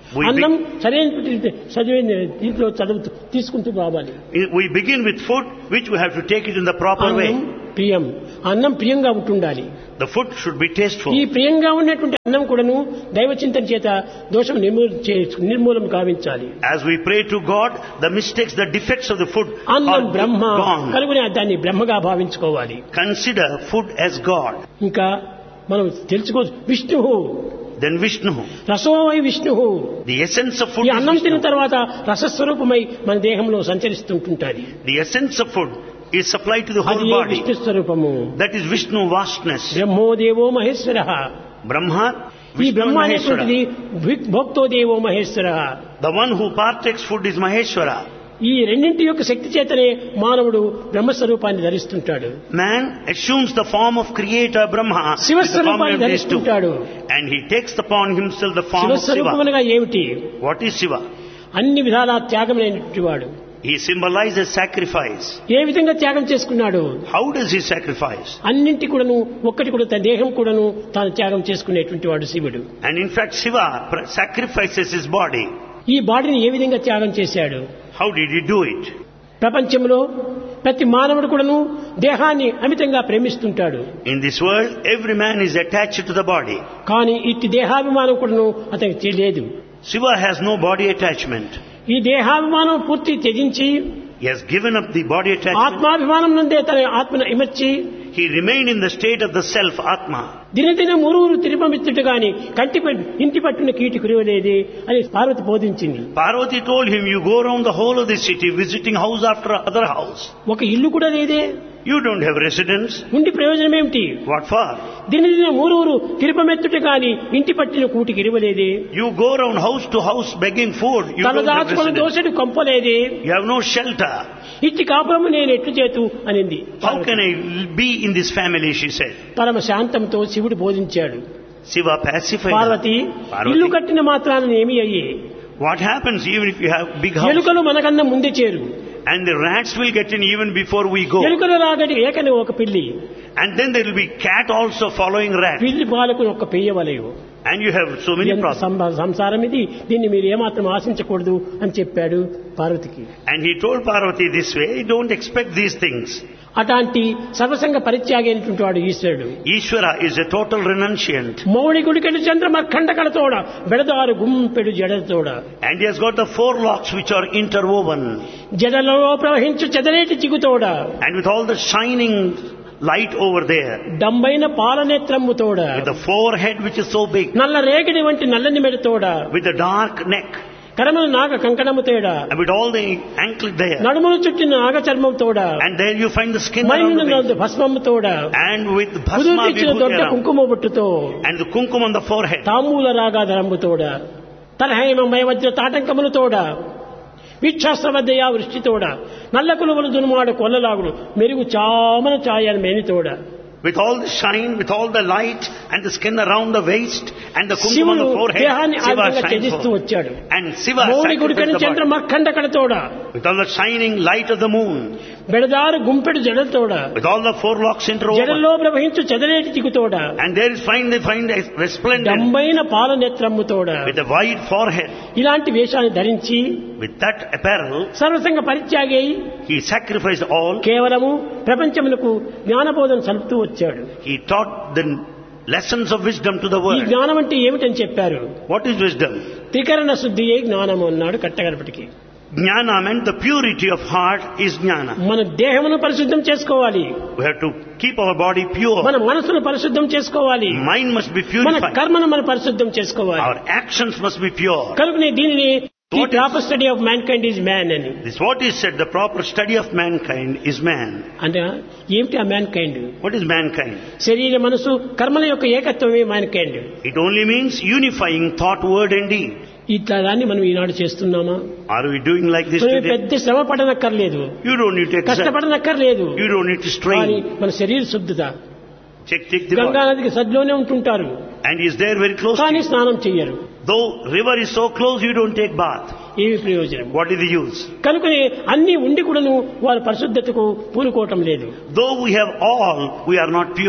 S2: We
S1: అన్నం
S2: be-
S1: సరైన చదివిన దీంట్లో చదువుతూ తీసుకుంటూ రావాలి.
S2: We begin with food which we have to take it in the proper way.
S1: అన్నం ప్రియం, అన్నం ప్రియంగా ఉంటుండాలి.
S2: The food should be tasteful.
S1: ఈ ప్రియంగా ఉన్నటువంటి అన్నం కూడాను దైవ చింతన చేత దోషం నిర్మూల చే- నిర్మూలం కావించాలి.
S2: As we pray to God, the mistakes, the defects of the food
S1: అన్నం
S2: are
S1: బ్రహ్మ
S2: gone.
S1: కలుగునే దాన్ని బ్రహ్మగా భావించుకోవాలి.
S2: Consider food as God.
S1: ఇంకా మనం తెలుసుకో విష్ణువు
S2: Then Vishnu.
S1: రసోవై విష్ణువు.
S2: The essence of food
S1: ఈ
S2: is
S1: అన్నం తిన్న
S2: Vishnu.
S1: తర్వాత రసస్వరూపమై మన దేహంలో సంచరిస్తుంటుంటాది.
S2: The essence of food is supplied to the
S1: అది
S2: whole
S1: ఏ
S2: body.
S1: విష్ణు స్వరూపము.
S2: That is Vishnu vastness.
S1: Brahmo దేవో మహేశ్వర.
S2: Brahma,
S1: ఈ
S2: Vishnu
S1: బ్రహ్మ
S2: and
S1: అనేటువంటిది
S2: Maheshwara.
S1: భుక్- భోక్తో దేవో Maheshwara.
S2: The one who partakes food is Maheshwara.
S1: ఈ రెండింటి యొక్క శక్తి చేతనే మానవుడు బ్రహ్మస్వరూపాన్ని ధరిస్తుంటాడు.
S2: Man assumes the form of creator Brahma with the
S1: శివస్వరూపాన్ని
S2: form of these two.
S1: ధరిస్తుంటాడు.
S2: And he takes upon himself the form of Shiva.
S1: శివస్వరూపమునగా ఏమిటి?
S2: What is Shiva?
S1: అన్ని విధాలా త్యాగమైనటువంటి వాడు.
S2: He symbolizes sacrifice.
S1: ఏ విధంగా త్యాగం చేసుకున్నాడు?
S2: How does he sacrifice?
S1: అన్నింటి కూడాను ఒక్కటి కూడా తన దేహం కూడాను తాను త్యాగం చేసుకునేటువంటి వాడు శివుడు.
S2: And in fact, Shiva pr- sacrifices his body.
S1: ఈ బాడీని ఏ విధంగా త్యాగం చేశాడు?
S2: How did he do it?
S1: ప్రపంచంలో ప్రతి మానవుడు కూడాను దేహాన్ని అమితంగా ప్రేమిస్తుంటాడు.
S2: In this world, every man is attached to the body.
S1: కానీ ఇట్టి దేహాభిమానం కూడాను అతనికి తెలియదు.
S2: Shiva has no body attachment.
S1: ఈ దేహాభిమానం పూర్తి త్యజించి
S2: He has given up the body attachment.
S1: ఆత్మాభిమానం నుండే తన ఆత్మను ఇమర్చి
S2: He remained in the state of the self, Atma.
S1: దినదిన మురువురు తిరుపమిత్తుడు గాని కంటి పట్- ఇంటి పట్టున కీటి కురివలేది అని Parvati బోధించింది.
S2: Parvati told him, you go around the whole of the city visiting house after other house.
S1: ఒక ఇల్లు కూడా లేదే,
S2: You don't have residence.
S1: ఉండి ప్రయోజనం ఏమిటి?
S2: What for?
S1: దినదిన మూరువురు తిరుపమెత్తుట గాని ఇంటి పట్టిన కూటికి ఇరువలేదే,
S2: You go around house to house begging food. You
S1: తల
S2: don't have
S1: దాచుకుని
S2: residence.
S1: దోషడు కొంపలేదే,
S2: You have no shelter.
S1: ఇట్టి కాపురము నేను ఎట్లు చేతు అనింది.
S2: How can I be in this family, she said.
S1: పరమ శాంతంతో శివుడు బోధించాడు.
S2: Shiva pacified
S1: Parvati
S2: her.
S1: ఇల్లు
S2: Parvati,
S1: కట్టిన మాత్రాన ఏమి అయ్యే,
S2: what happens even if you have big house?
S1: ఎలుకలు మనకన్నా ముందే చేరు,
S2: And the rats will get in even before we go.
S1: ఎలుకలు రాగడి ఏకని ఒక పిల్లి,
S2: And then there will be cat also following rat.
S1: పిల్లి పాలకు ఒక పెయ్యవలయు.
S2: And you have so many
S1: ఎంత
S2: problems.
S1: సంబ- సంసారం ఇది, దీన్ని మీరు ఏమాత్రం ఆశించకూడదు అని చెప్పాడు పార్వతికి.
S2: And he told Parvati this way, don't expect these things.
S1: అట్లాంటి సర్వసంగ పరిత్యాగి అయినటువంటి వాడు ఈశ్వరుడు.
S2: Ishvara is a total renunciant.
S1: మౌడి గుడికెడు చంద్రమఖండ కడతోడ బెడదారు గుంపెడు జడతోడ,
S2: And he has got the four locks which are interwoven.
S1: జడలలో ప్రవహించు చెదరేటి చిగుతోడ,
S2: And with all the shining light over there.
S1: డంబైన పాలనేత్రమ్ముతోడ,
S2: With the forehead which is so big.
S1: నల్ల రేగిడి వంటి నల్లని మెడతోడ,
S2: With the dark neck.
S1: కరములు నాగ కంకణము తేడ,
S2: And with all the anklet there.
S1: నడుములు చుట్టిన నాగ చర్మం తోడ,
S2: And there you find the skin around the
S1: mine
S2: waist.
S1: భస్మము తోడ,
S2: And with bhasma
S1: కుదుర్చిచ్చిన
S2: vibhuti
S1: Dodda
S2: around.
S1: కుంకుమ బొట్టుతో,
S2: And the kumkum on the forehead.
S1: తాంబూల రాగాధరంబు తోడ, తలహేమమయ వజ్ర తాటంకములు తోడ, వీక్షాస్త్రవద్దయా వృష్టితోడ, నల్ల కులువలు దునుమాడు కొల్లలాగుడు మెరుగు చామన ఛాయను మేనితోడ.
S2: With all the shine, with all the light, and the skin around the waist, and the kumkum on
S1: శివుడు
S2: the forehead,
S1: దేహాన్ని ఆ
S2: Shiva
S1: విధంగా
S2: shines
S1: త్యజిస్తూ
S2: forth.
S1: వచ్చాడు.
S2: And Shiva
S1: మౌడి గుడికని
S2: sacrificed the
S1: Chandra
S2: body.
S1: మఖండ కడతోడ,
S2: With all the shining light of the moon,
S1: బెడదారు గుంపెడు జడలతోడ,
S2: with all the four locks interwoven.
S1: జడల్లో ప్రవహించు చెదరేటి చిగుతోడ,
S2: And there is find they find a resplendent
S1: డంబైన పాలనేత్రమ్ముతోడ,
S2: with a wide forehead.
S1: ఇలాంటి వేషాన్ని ధరించి
S2: With that apparel,
S1: సర్వసంగ పరిత్యాగి అయి
S2: he sacrificed all.
S1: కేవలము ప్రపంచమునకు జ్ఞానబోధన సలుపుతూ వచ్చాడు.
S2: He taught the lessons of wisdom to the
S1: ఈ
S2: world.
S1: జ్ఞానం అంటే ఏమిటని చెప్పారు.
S2: What is wisdom?
S1: త్రికరణ శుద్ధియే జ్ఞానము అన్నాడు కట్టగడపటికి.
S2: Jnana meant the purity of heart is jnana.
S1: మన దేహమును పరిశుద్ధం చేసుకోవాలి,
S2: We have to keep our body pure.
S1: మన మనసును పరిశుద్ధం చేసుకోవాలి,
S2: Mind must be
S1: మన
S2: purified.
S1: కర్మను మనం పరిశుద్ధం చేసుకోవాలి.
S2: Our actions must be pure.
S1: కనుకనే దీనిని the
S2: What is-
S1: proper study of man kind is man అని.
S2: This what is said, the proper study of mankind is man.
S1: అంటే ఏమిటి ఆ man kind?
S2: What is mankind?
S1: శరీర మనసు కర్మల యొక్క ఏకత్వమే man kind.
S2: It only means unifying thought, word and deed.
S1: ఇట్లా దాన్ని మనం ఈనాడు చేస్తున్నామా?
S2: Are we doing like this
S1: మనం
S2: today?
S1: పెద్ద శ్రమ పడనక్కర్లేదు,
S2: You don't need to exert.
S1: కష్టపడనక్కర్లేదు.
S2: You don't need to
S1: కానీ
S2: strain.
S1: మన శరీర శుద్ధత.
S2: Check, check the
S1: Ganga
S2: body.
S1: నదికి సద్లోనే ఉంటుంటారు,
S2: And he is there very close to
S1: కానీ
S2: you.
S1: స్నానం చెయ్యరు.
S2: Though river is so close, you don't take bath.
S1: ఏమి ప్రయోజనం?
S2: What is the use?
S1: కనుకనే అన్ని ఉండి కూడాను వారు పరిశుద్ధతకు పూనుకోవటం లేదు.
S2: Though we have all, we are not pure.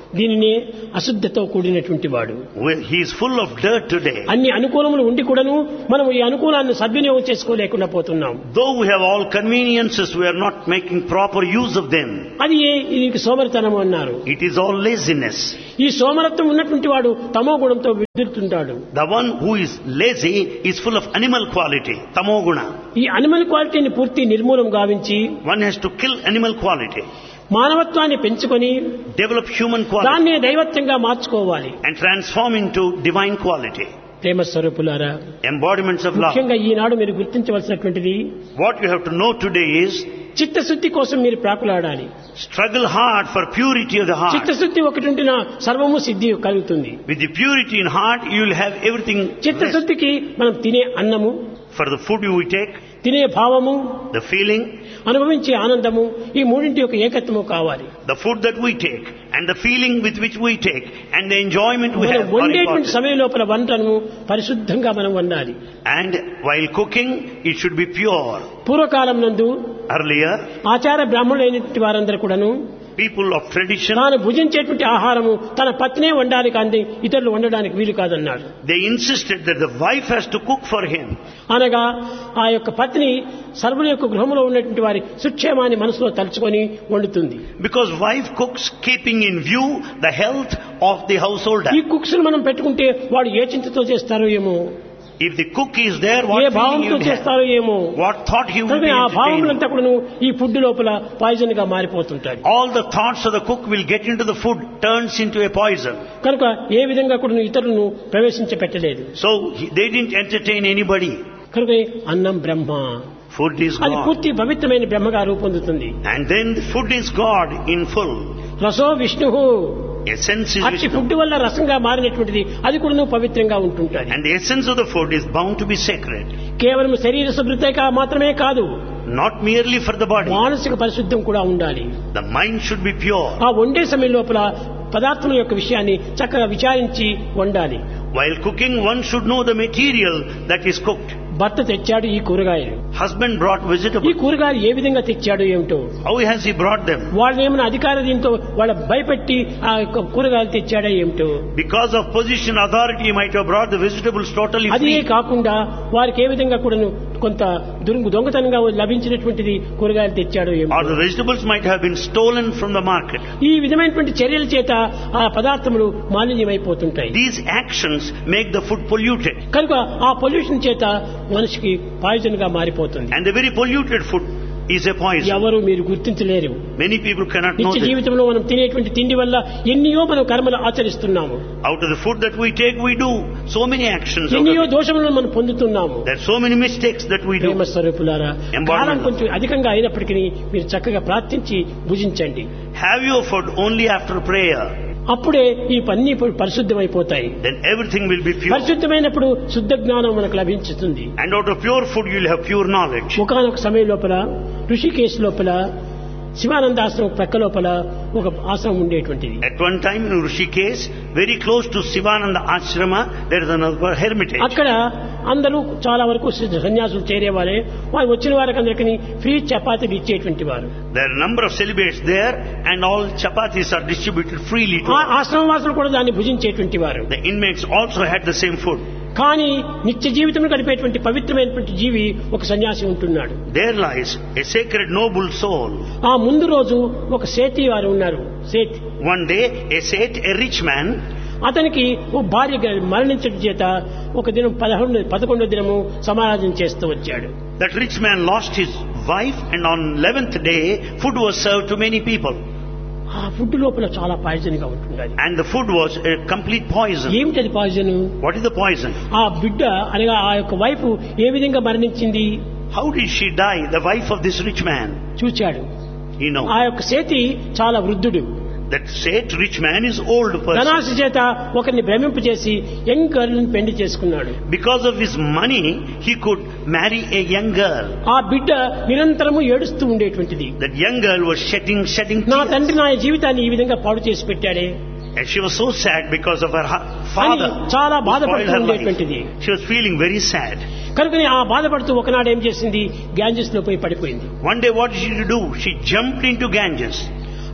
S1: దీనినే అశుద్ధతో కూడినటువంటి వాడు.
S2: Well, he is full of dirt today.
S1: అన్ని అనుకూలములు ఉండి కూడాను మనం ఈ అనుకూలాన్ని సద్వినియోగం చేసుకోలేకుండా పోతున్నాం.
S2: Though we have all conveniences, we are not making proper use of them.
S1: అది దీనికి సోమరితనం అన్నారు.
S2: It is all laziness.
S1: ఈ సోమరత్వం ఉన్నటువంటి వాడు తమో గుణంతో విద్యుతుంటాడు.
S2: The one who is lazy is full of animal quality, tamoguna.
S1: ఈ అనిమల్ క్వాలిటీని పూర్తి నిర్మూలం గావించి
S2: One has to kill animal quality,
S1: మానవత్వాన్ని పెంచుకొని
S2: develop human quality,
S1: దాన్ని దైవత్వంగా మార్చుకోవాలి.
S2: and transform into divine quality,
S1: ప్రేమ స్వరూపులారా,
S2: embodiments of love.
S1: ముఖ్యంగా ఈనాడు మీరు గుర్తించవలసినటువంటిది
S2: What you have to know today is
S1: చిత్తశుద్ధి కోసం మీరు ప్రాకులాడాలి.
S2: struggle hard for purity of the heart.
S1: చిత్తశుద్ధి ఒకటి ఉంటే సర్వము సిద్ధి కలుగుతుంది.
S2: With the purity in heart, you will have everything.
S1: చిత్తశుద్ధికి మనం తినే అన్నము,
S2: For the food you take,
S1: తినే భావము,
S2: the feeling,
S1: అనుభవించే ఆనందము, ఈ మూడింటి యొక్క ఏకత్వము కావాలి.
S2: the food that we take, and the feeling with which we take, and the enjoyment we
S1: మనం
S2: have are
S1: వండేటువంటి
S2: important.
S1: సమయం లోపల వంటను పరిశుద్ధంగా మనం వండాలి.
S2: And while cooking, it should be pure.
S1: పూర్వకాలం నందు
S2: Earlier,
S1: ఆచార బ్రాహ్మణులైనటువంటి వారందరూ కూడాను
S2: people of tradition,
S1: తాను భుజించేటువంటి ఆహారము తన పత్నే వండాలి కానీ ఇతరులు వండడానికి వీలు కాదన్నాడు.
S2: they insisted that the wife has to cook for him.
S1: అనగా ఆ యొక్క పత్ని సర్వుల యొక్క గృహంలో ఉన్నటువంటి వారి సుక్షేమాన్ని మనసులో తలుచుకొని వండుతుంది.
S2: Because wife cooks keeping in view the health of the householder.
S1: ఈ కుక్స్ మనం పెట్టుకుంటే వాడు ఏ చింతతో చేస్తారో ఏమో,
S2: If the cook is there,
S1: A
S2: what feeling
S1: భావంతో
S2: you will have?
S1: చేస్తారో ఏమో,
S2: What thought he will
S1: కనుక
S2: be
S1: ఆ
S2: entertaining?
S1: భావములంతా కూడా ఈ ఫుడ్ లోపల పాయిజన్ గా మారిపోతుంటాయి.
S2: All the thoughts of the cook will get into the food, turns into a poison.
S1: కనుక ఏ విధంగా కూడా ఇతరులను ప్రవేశించపెట్టలేదు.
S2: So he- they didn't entertain anybody.
S1: కనుక అన్నం బ్రహ్మ,
S2: Food is
S1: అది
S2: God.
S1: పూర్తి పవిత్రమైన బ్రహ్మగా రూపొందుతుంది.
S2: And then the food is God in full.
S1: రసో Vishnu,
S2: Essence is
S1: అట్టి
S2: Vishnu.
S1: ఫుడ్ వల్ల రసంగా మారినటువంటిది అది కూడా పవిత్రంగా ఉంటుంటుంది.
S2: And the essence of the food is bound to be sacred.
S1: కేవలం శరీర శుభ్రత మాత్రమే కాదు,
S2: Not merely for the body.
S1: మానసిక పరిశుద్ధం కూడా ఉండాలి.
S2: The mind should be pure.
S1: ఆ వండే సమయం లోపల పదార్థం యొక్క విషయాన్ని చక్కగా విచారించి వండాలి.
S2: While cooking, one should know the material that is cooked.
S1: భర్త తెచ్చాడు ఈ కూరగాయలు,
S2: Husband brought
S1: ఈ
S2: vegetables.
S1: కూరగాయలు ఏ విధంగా తెచ్చాడు ఏమిటో,
S2: How has he brought them?
S1: వాళ్ళని ఏమైనా అధికార దీంతో వాళ్ళ భయపెట్టి ఆ యొక్క కూరగాయలు తెచ్చాడా ఏమిటో.
S2: Because of position, authority, he might have brought the vegetables totally
S1: అదే
S2: free.
S1: కాకుండా వారికి ఏ విధంగా కూడా కొంత దురుగు దొంగతనంగా లభించినటువంటిది కూరగాయలు తెచ్చాడో
S2: Or
S1: ఏమిటో.
S2: the vegetables might have been stolen from the market.
S1: ఈ విధమైనటువంటి చర్యల చేత ఆ పదార్థములు మాలిన్యమైపోతుంటాయి.
S2: These actions make the food polluted.
S1: కనుక ఆ పొల్యూషన్ చేత మనిషికి పాయిజన్ గా మారిపోతుంది.
S2: And the very polluted food is a poison.
S1: ఎవరు మీరు గుర్తించలేరు.
S2: Many people cannot know
S1: నిత్య
S2: this.
S1: జీవితంలో మనం తినేటువంటి తిండి వల్ల ఎన్నో మనం కర్మలు ఆచరిస్తున్నాము,
S2: Out of the food that we take, we do so many actions. out of
S1: ఎన్నో
S2: it.
S1: దోషములను మనం పొందుతున్నాము.
S2: There are so many mistakes that we do.
S1: ప్రేమ స్వరూపులారా,
S2: Embodiment.
S1: కాలం కొంచెం అధికంగా అయినప్పటికీ మీరు చక్కగా ప్రార్థించి భుజించండి.
S2: Have your food only after prayer.
S1: అప్పుడే ఈ పన్ని పరిశుద్ధమైపోతాయి.
S2: Then everything will be pure.
S1: పరిశుద్ధమైనప్పుడు శుద్ధ జ్ఞానం మనకు లభించుతుంది.
S2: And out of pure food, you will have pure knowledge.
S1: ఒకనొక సమయం లోపల ఋషికేశ్ లోపల శివానంద ఆశ్రమం ప్రక్క లోపల ఒక ఆశ్రమం ఉండేటువంటిది.
S2: At one time in Rishikesh, very close to Sivananda Ashrama, there is another hermitage.
S1: అక్కడ అందరూ చాలా వరకు సన్యాసులు చేరేవారే. వారు వచ్చిన వారికి అందరికీ ఫ్రీ చపాతీలు ఇచ్చేటువంటి వారు.
S2: There are a number of celibates there, and all chapatis are distributed freely to
S1: ఆ
S2: them.
S1: ఆశ్రమవాసులు కూడా దాన్ని భుజించేటువంటి వారు.
S2: The inmates also had the same food.
S1: కానీ నిత్య జీవితం గడిపేటువంటి పవిత్రమైనటువంటి జీవి ఒక సన్యాసి ఉంటున్నాడు.
S2: There lies a sacred noble soul.
S1: ఆ ముందు రోజు ఒక సేతి వారు ఉన్నారు. సేతి
S2: One day, a Seth, a rich man,
S1: అతనికి ఓ భార్య మరణించడం చేత ఒక దినం పదకొండు పదకొండో దినము సమారాధన చేస్తూ వచ్చాడు.
S2: that rich man lost his wife, and on eleventh day, food was served to many people.
S1: ఆ ఫుడ్ లోపల చాలా పాయిజన్ గా ఉంటుంది.
S2: And the food was a complete poison.
S1: ఏమిటది poison?
S2: What is the poison?
S1: ఆ బిడ్డ అనగా ఆ యొక్క వైఫ్ ఏ విధంగా మరణించింది
S2: How did she die, the wife of this rich man?
S1: చూచాడు.
S2: You know,
S1: ఆ యొక్క సేతి చాలా వృద్ధుడు.
S2: that Seth, rich man, is old person.
S1: ధనాశ చేత ఒకరిని భ్రమింపచేసి యంగ్ గర్ల్ ని పెళ్లి చేసుకున్నాడు.
S2: Because of his money, he could marry a young girl.
S1: ఆ బిడ్డ నిరంతరము ఏడుస్తూ ఉండేటువంటిది.
S2: That young girl was shedding, shedding
S1: నా
S2: tears.
S1: తండ్రి నా జీవితాన్ని ఈ విధంగా పాడు చేసి పెట్టాడే
S2: And she was so sad because of her hu-
S1: అని
S2: father.
S1: చాలా
S2: who spoiled
S1: బాధపడుతూ
S2: her life.
S1: ఉండేటువంటిది.
S2: She was feeling very sad.
S1: కనుకని ఆ బాధపడుతూ ఒకనాడు ఏం చేసింది, గ్యాంజెస్ లో పోయి పడిపోయింది.
S2: One day what did she do? She jumped into Ganges.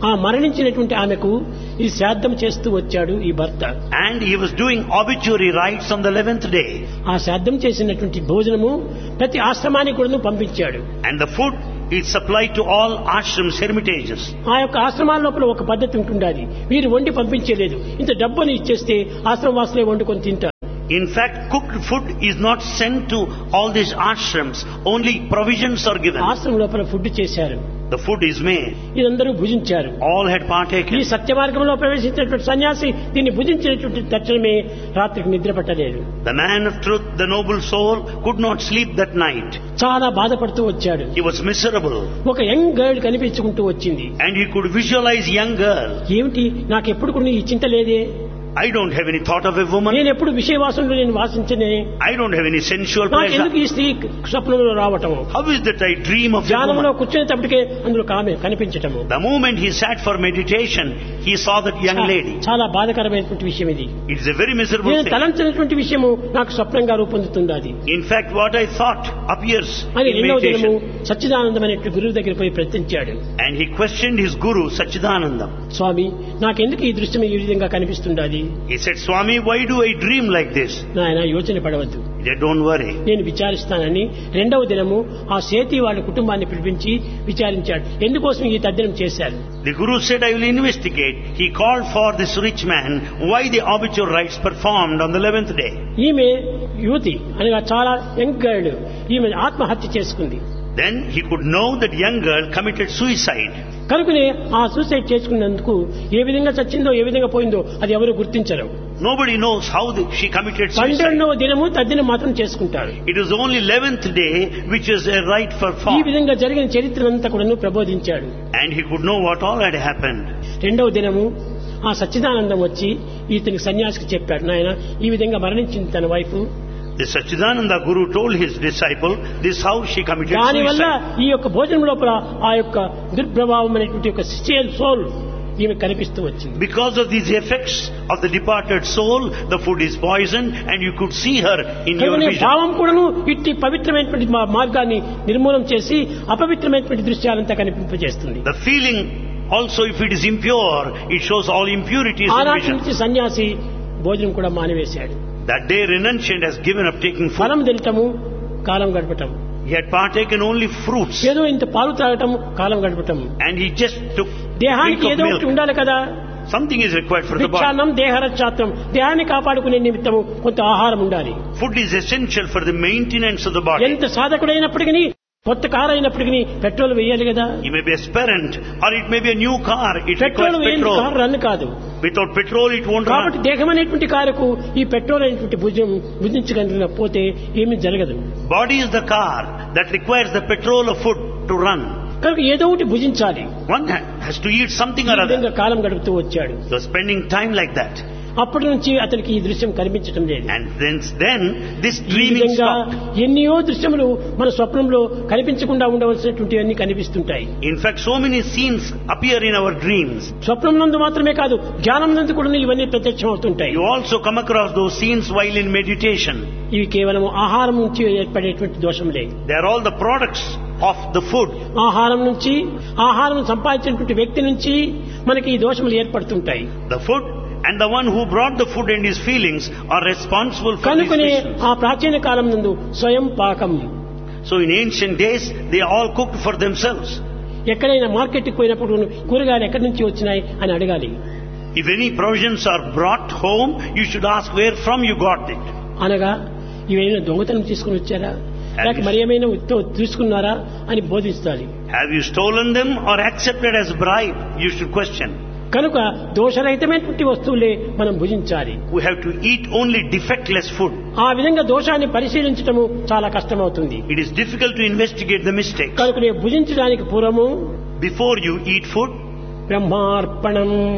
S1: ఆ మరణించినటువంటి ఆమెకు ఈ శ్రాద్ధం చేస్తూ వచ్చాడు ఈ భర్త.
S2: And he was doing obituary rites on the eleventh day.
S1: ఆ శ్రాద్ధం చేసినటువంటి భోజనము ప్రతి ఆశ్రమానికి కూడా పంపించాడు.
S2: And the food is supplied to all ashrams, hermitages.
S1: ఆ యొక్క ఆశ్రమాల లోపల ఒక పద్ధతి ఉంటుండాలి. వీరు వండి పంపించలేదు, ఇంత డబ్బుని ఇచ్చేస్తే ఆశ్రమ వాసులే వండుకొని తింటారు.
S2: In fact, cooked food is not sent to all these ashrams. Only provisions are given.
S1: ఆశ్రమం లోపల ఫుడ్ చేశారు.
S2: The food is made.
S1: ఇదందరూ భుజించారు.
S2: All had partaken.
S1: ఈ సత్య మార్గంలో ప్రవేశించినటువంటి సన్యాసి దీన్ని భుజించినటువంటి తక్షణమే రాత్రికి నిద్ర పట్టలేదు.
S2: The man of truth, the noble soul, could not sleep that night.
S1: చాలా బాధపడుతూ వచ్చాడు.
S2: He was miserable.
S1: ఒక యంగ్ గర్ల్ కనిపించుకుంటూ వచ్చింది.
S2: And he could visualize young girl.
S1: ఏమిటి నాకు ఎప్పుడు కూడా ఈ చింత లేదే,
S2: I don't have any thought of a woman.
S1: నేను ఎప్పుడు విషయవాసనలో నేను వాసించనే,
S2: I don't have any sensual
S1: నాకు
S2: pleasure.
S1: ఎందుకు ఈ స్త్రీ స్వప్నంలో రావటం,
S2: How is that I dream of a
S1: ధ్యానంలో
S2: woman?
S1: కూర్చునేటప్పటికే అందులో ఆమె కనిపించటము.
S2: The moment he sat for meditation, he saw that young lady.
S1: చాలా బాధకరమైనటువంటి విషయం ఇది.
S2: It is a very miserable
S1: నేను
S2: thing.
S1: తలంచినటువంటి విషయము నాకు స్వప్నంగా రూపొందుతుంది. అది
S2: In fact, what I thought appears
S1: అని
S2: in
S1: రెండవ దినము
S2: meditation.
S1: సచ్చిదానందమైనటువంటి గురువు దగ్గర పోయి ప్రశ్నించాడు.
S2: And he questioned his guru, Sachidananda.
S1: స్వామి, నాకెందుకు ఈ దృశ్యం ఈ విధంగా కనిపిస్తుండాలి?
S2: He said, Swami, why do I dream like this?
S1: నాయన యోచన పడవద్దు,
S2: He said, don't worry.
S1: నేను విచారిస్తానని రెండవ దినము ఆ సేతి వాళ్ళ కుటుంబాన్ని పిలిపించి విచారించాడు. ఎందుకోసం ఈ తద్దినం చేశారు?
S2: The guru said, I will investigate. He called for this rich man, why the obituary rites performed on the eleventh day.
S1: ఈమె యువతి అనగా చాలా యంగ్ గర్ల్, ఈమె ఆత్మహత్య చేసుకుంది.
S2: Then he could know that young girl committed suicide.
S1: కనుకనే ఆ suicide చేసుకున్నందుకు ఏ విధంగా చచ్చిందో ఏ విధంగా పోయిందో అది ఎవరు గుర్తించరు.
S2: Nobody knows how the, she committed suicide.
S1: పన్నెండవ దినము తద్దినం మాత్రం చేసుకుంటారు.
S2: It was only eleventh day which is a rite
S1: ఈ
S2: performed.
S1: విధంగా జరిగిన చరిత్రనంతా కూడా ప్రబోధించాడు.
S2: And he could know what all had happened.
S1: రెండవ దినము ఆ సచ్చిదానందం వచ్చి ఇతనికి సన్యాసికి చెప్పాడు, నాయన ఈ విధంగా మరణించింది తన wife.
S2: The Sachidananda Guru told his disciple, this is how she committed
S1: దానివల్ల
S2: suicide.
S1: ఈ యొక్క భోజనం లోపల ఆ యొక్క దుర్ప్రభావం అనేటువంటి ఒక స్టిల్ సోల్ ఈమె కనిపిస్తూ వచ్చింది.
S2: Because of these effects of the departed soul, the food is poisoned and you could see her in your
S1: కనుక
S2: vision.
S1: భావం కూడాను ఇట్టి పవిత్రమైనటువంటి మా- మార్గాన్ని నిర్మూలం చేసి అపవిత్రమైనటువంటి దృశ్యాలంతా కనిపింపజేస్తుంది.
S2: The feeling also, if it is impure, it shows all impurities in
S1: ఆనాటి
S2: vision.
S1: నుంచి సన్యాసి భోజనం కూడా మానివేశాడు.
S2: That day renunciant has given up taking food.
S1: ఫలం తినటము, కాలం గడపటం,
S2: He had partaken only fruits.
S1: ఏదో ఇంత పాలు త్రాగటం, కాలం గడపటం.
S2: And he just took
S1: దేహానికి
S2: drink of
S1: ఏదో ఒకటి
S2: milk.
S1: ఉండాలి కదా.
S2: Something is required for the body.
S1: భిక్షాన్నం దేహరక్షాత్రం, దేహాన్ని కాపాడుకునే నిమిత్తము కొంత ఆహారం ఉండాలి.
S2: Food is essential for the maintenance of the body.
S1: ఎంత సాధకుడైనప్పటికీ కొత్త కారు అయినప్పటికీ పెట్రోల్ వేయాలి కదా.
S2: He may be aspirant or it may be a new car. It
S1: petrol
S2: requires
S1: వేయని కారు
S2: petrol.
S1: రన్ కాదు.
S2: Without petrol it won't
S1: కాబట్టి
S2: run.
S1: దేహం అనేటువంటి కారుకు ఈ పెట్రోల్ అనేటువంటి భుజం భుజించగలిగినపోతే ఏమీ జరగదు.
S2: Body is the car that requires the petrol of food to run.
S1: కనుక ఏదో ఒకటి భుజించాలి.
S2: One has to eat something
S1: ఈ
S2: or
S1: విధంగా
S2: other.
S1: కాలం గడుపుతూ వచ్చాడు.
S2: So spending time like that.
S1: అప్పటి నుంచి అతనికి ఈ దృశ్యం కనిపించడం లేదు.
S2: And then, then this
S1: ఈ
S2: dreaming
S1: విధంగా
S2: stopped.
S1: ఎన్నో దృశ్యములు మన స్వప్నంలో కనిపించకుండా ఉండవలసినటువంటివన్నీ కనిపిస్తుంటాయి.
S2: In fact, so many scenes appear in our dreams.
S1: స్వప్నం నందు మాత్రమే కాదు, జ్ఞానం నందు కూడా ఇవన్నీ ప్రత్యక్షం అవుతుంటాయి.
S2: You also come across those scenes while in meditation.
S1: ఇవి కేవలం ఆహారం నుంచి ఏర్పడేటువంటి దోషములే.
S2: They are all the products of the food.
S1: ఆహారం నుంచి, ఆహారం సంపాదించినటువంటి వ్యక్తి నుంచి మనకి ఈ దోషములు ఏర్పడుతుంటాయి.
S2: The food and the one who brought the food and his feelings are responsible for these
S1: కనుకనే
S2: visions.
S1: ఆ ప్రాచీన కాలం నందు స్వయం పాకం.
S2: So in ancient days, they all cooked for themselves.
S1: ఎక్కడైనా మార్కెట్కి పోయినప్పుడు కూరగాయలు ఎక్కడి నుంచి వచ్చినాయి అని అడగాలి.
S2: If any provisions are brought home, you should ask where from you got it.
S1: అనగా ఇవేమైనా దొంగతనం తీసుకుని వచ్చారా, లేక మరి ఏమైనా ఉత్త- తీసుకున్నారా అని బోధిస్తాలి.
S2: Have you stolen them or accepted as bribe? You should question.
S1: కనుక దోషరహితమైనటువంటి వస్తువులే మనం భుజించాలి.
S2: We have to eat only defectless food.
S1: ఆ విధంగా దోషాన్ని పరిశీలించటము చాలా కష్టమవుతుంది.
S2: It is difficult to investigate the mistakes.
S1: కనుక భుజించడానికి పూర్వము
S2: Before you eat food,
S1: బ్రహ్మార్పణం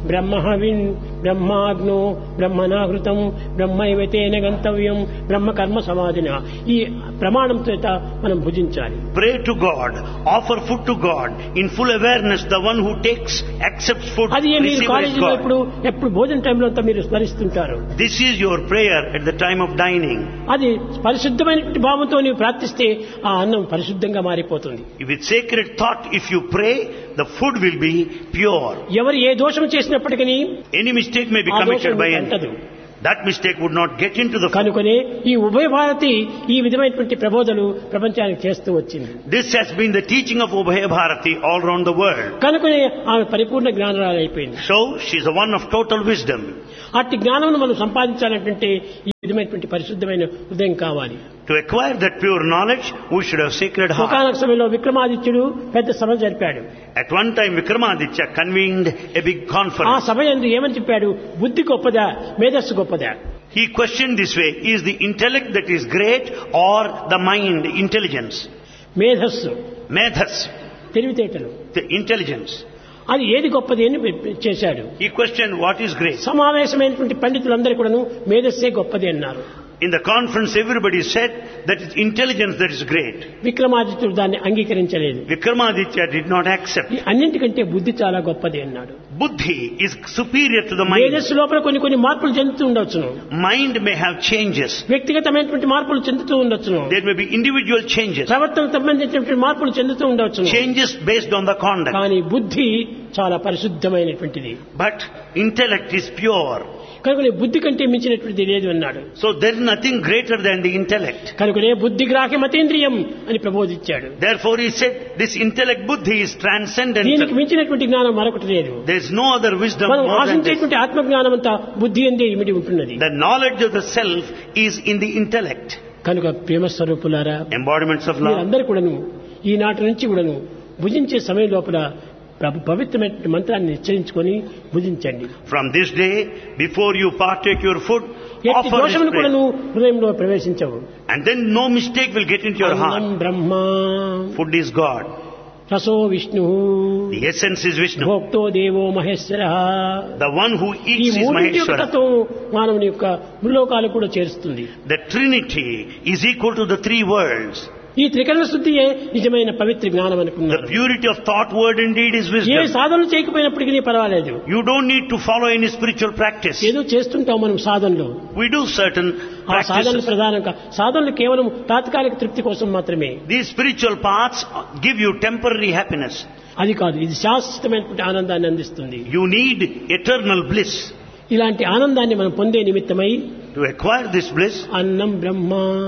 S1: బ్రహ్మహవిన్ బ్రహ్మాగ్నో బ్రహ్మనాహృతం బ్రహ్మైవతేన గంతవ్యం బ్రహ్మ కర్మ సమాధిన. ఈ ప్రమాణం చేత మనం భుజించాలి.
S2: Pray to God, offer food to God in full awareness. The one who takes, accepts food,
S1: అది మీరు
S2: receives
S1: కాలేజీలో
S2: God.
S1: ఇప్పుడు ఎప్పుడు భోజన టైంలో అంతా మీరు స్మరిస్తుంటారు.
S2: This is your prayer at the time of dining.
S1: అది పరిశుద్ధమైనటువంటి భావంతో నీవు ప్రార్థిస్తే ఆ అన్నం పరిశుద్ధంగా మారిపోతుంది.
S2: With sacred thought, if you pray, the food will be pure.
S1: ఎవరు ఏ దోషం చేసినప్పటికీ
S2: Any mistake may be
S1: ఆ
S2: committed
S1: దోషం
S2: by
S1: అంటదు.
S2: any. That mistake would not get into the food.
S1: కనుకనే ఈ ఉభయ భారతి ఈ విధమైనటువంటి ప్రబోధలు ప్రపంచానికి చేస్తూ వచ్చింది.
S2: This has been the teaching of Ubhaya Bharati all around the world.
S1: కనుకనే ఆమె పరిపూర్ణ జ్ఞానరాలు అయిపోయింది.
S2: So, she is a one of total wisdom.
S1: అట్టి జ్ఞానమును మనం సంపాదించాలంటే ఈ విధమైనటువంటి పరిశుద్ధమైన హృదయం కావాలి.
S2: To acquire that pure knowledge, we should have sacred heart.
S1: ఒకనొక సమయంలో విక్రమాదిత్యుడు పెద్ద సభ జరిపాడు.
S2: At one time, Vikramaditya convened a big
S1: ఆ
S2: conference.
S1: సభ యందు ఏమని చెప్పాడు? బుద్ధి గొప్పదా, మేధస్సు గొప్పదా?
S2: He questioned this way, is the intellect that is great or the mind, intelligence?
S1: మేధస్సు,
S2: Medhas,
S1: తెలివితేటలు,
S2: the intelligence.
S1: అది ఏది గొప్పది అని చేశాడు.
S2: He questioned what is great.
S1: సమావేశమైనటువంటి పండితులందరూ కూడాను మేధస్సే గొప్పది అన్నారు.
S2: In the conference, everybody said that it's intelligence that is great.
S1: విక్రమాదిత్యుడు దాన్ని అంగీకరించలేదు.
S2: Vikramaditya did not accept.
S1: ఈ అన్నింటికంటే బుద్ధి చాలా గొప్పది అన్నాడు.
S2: Buddhi is superior to the mind.
S1: మేధస్సు లోపల కొన్ని కొన్ని మార్పులు చెందుతూ ఉండొచ్చును.
S2: Mind may have changes.
S1: వ్యక్తిగతమైనటువంటి మార్పులు చెందుతూ ఉండొచ్చును.
S2: There may be individual changes.
S1: ప్రవర్తనకు సంబంధించినటువంటి మార్పులు చెందుతూ ఉండొచ్చును.
S2: Changes based on the conduct.
S1: కానీ బుద్ధి చాలా పరిశుద్ధమైనటువంటిది.
S2: But intellect is pure.
S1: కనుకనే బుద్ధి కంటే మించినటువంటిది లేదు అన్నాడు.
S2: So there is nothing greater than the intellect.
S1: కనుకనే బుద్ధి గ్రాహ్య మతేంద్రియం అని ప్రబోధించాడు.
S2: Therefore he said this intellect buddhi is
S1: దీనికి
S2: transcendental.
S1: మించినటువంటి జ్ఞానం మరొకటి లేదు.
S2: There is no other wisdom
S1: మనం
S2: more than this.
S1: ఆశించేటువంటి ఆత్మజ్ఞానం అంతా బుద్ధి అందే ఇమిడి ఉంటున్నది.
S2: The knowledge of the self is in the intellect.
S1: కనుక ప్రేమ స్వరూపులారా,
S2: Embodiments of love.
S1: మీరందరూ కూడాను ఈనాటి నుంచి కూడాను భుజించే సమయం లోపల ప్రభు పవిత్రమైన మంత్రాన్ని నిశ్చయించుకొని భుజించండి.
S2: From this day, before you partake your food,
S1: ఎట్టి
S2: offer this
S1: దోషమును కూడాను
S2: prayer.
S1: హృదయంలో ప్రవేశించవు.
S2: And then no mistake will get into your
S1: అన్నం
S2: heart.
S1: Brahma,
S2: Food is God.
S1: రసో Vishnu,
S2: The essence is Vishnu.
S1: భోక్తో దేవో మహేశ్వర.
S2: The one who
S1: ఈ
S2: eats is
S1: మూడింటి యొక్క
S2: Maheshwara.
S1: తత్వం మానవుని యొక్క ముల్లోకాలు కూడా చేరుస్తుంది.
S2: The Trinity is equal to the three worlds.
S1: ఈ త్రికరణ శుద్ధియే నిజమైన పవిత్ర జ్ఞానం
S2: The
S1: అనుకున్నారు.
S2: purity of thought, word and deed is
S1: A
S2: wisdom.
S1: సాధనలు చేయకపోయినప్పటికీ పర్వాలేదు.
S2: You don't need to follow any spiritual practice.
S1: ఏదో చేస్తుంటాం మనం సాధనలు.
S2: We do certain
S1: ఆ సాధనలు
S2: practices.
S1: ప్రధానంగా సాధనలు కేవలం తాత్కాలిక తృప్తి కోసం మాత్రమే.
S2: These spiritual paths give you temporary happiness.
S1: అది కాదు, ఇది శాశ్వతమైనటువంటి ఆనందాన్ని అందిస్తుంది.
S2: You need eternal bliss.
S1: ఇలాంటి ఆనందాన్ని మనం పొందే నిమిత్తమై
S2: To acquire this bliss,
S1: అన్నం బ్రహ్మ,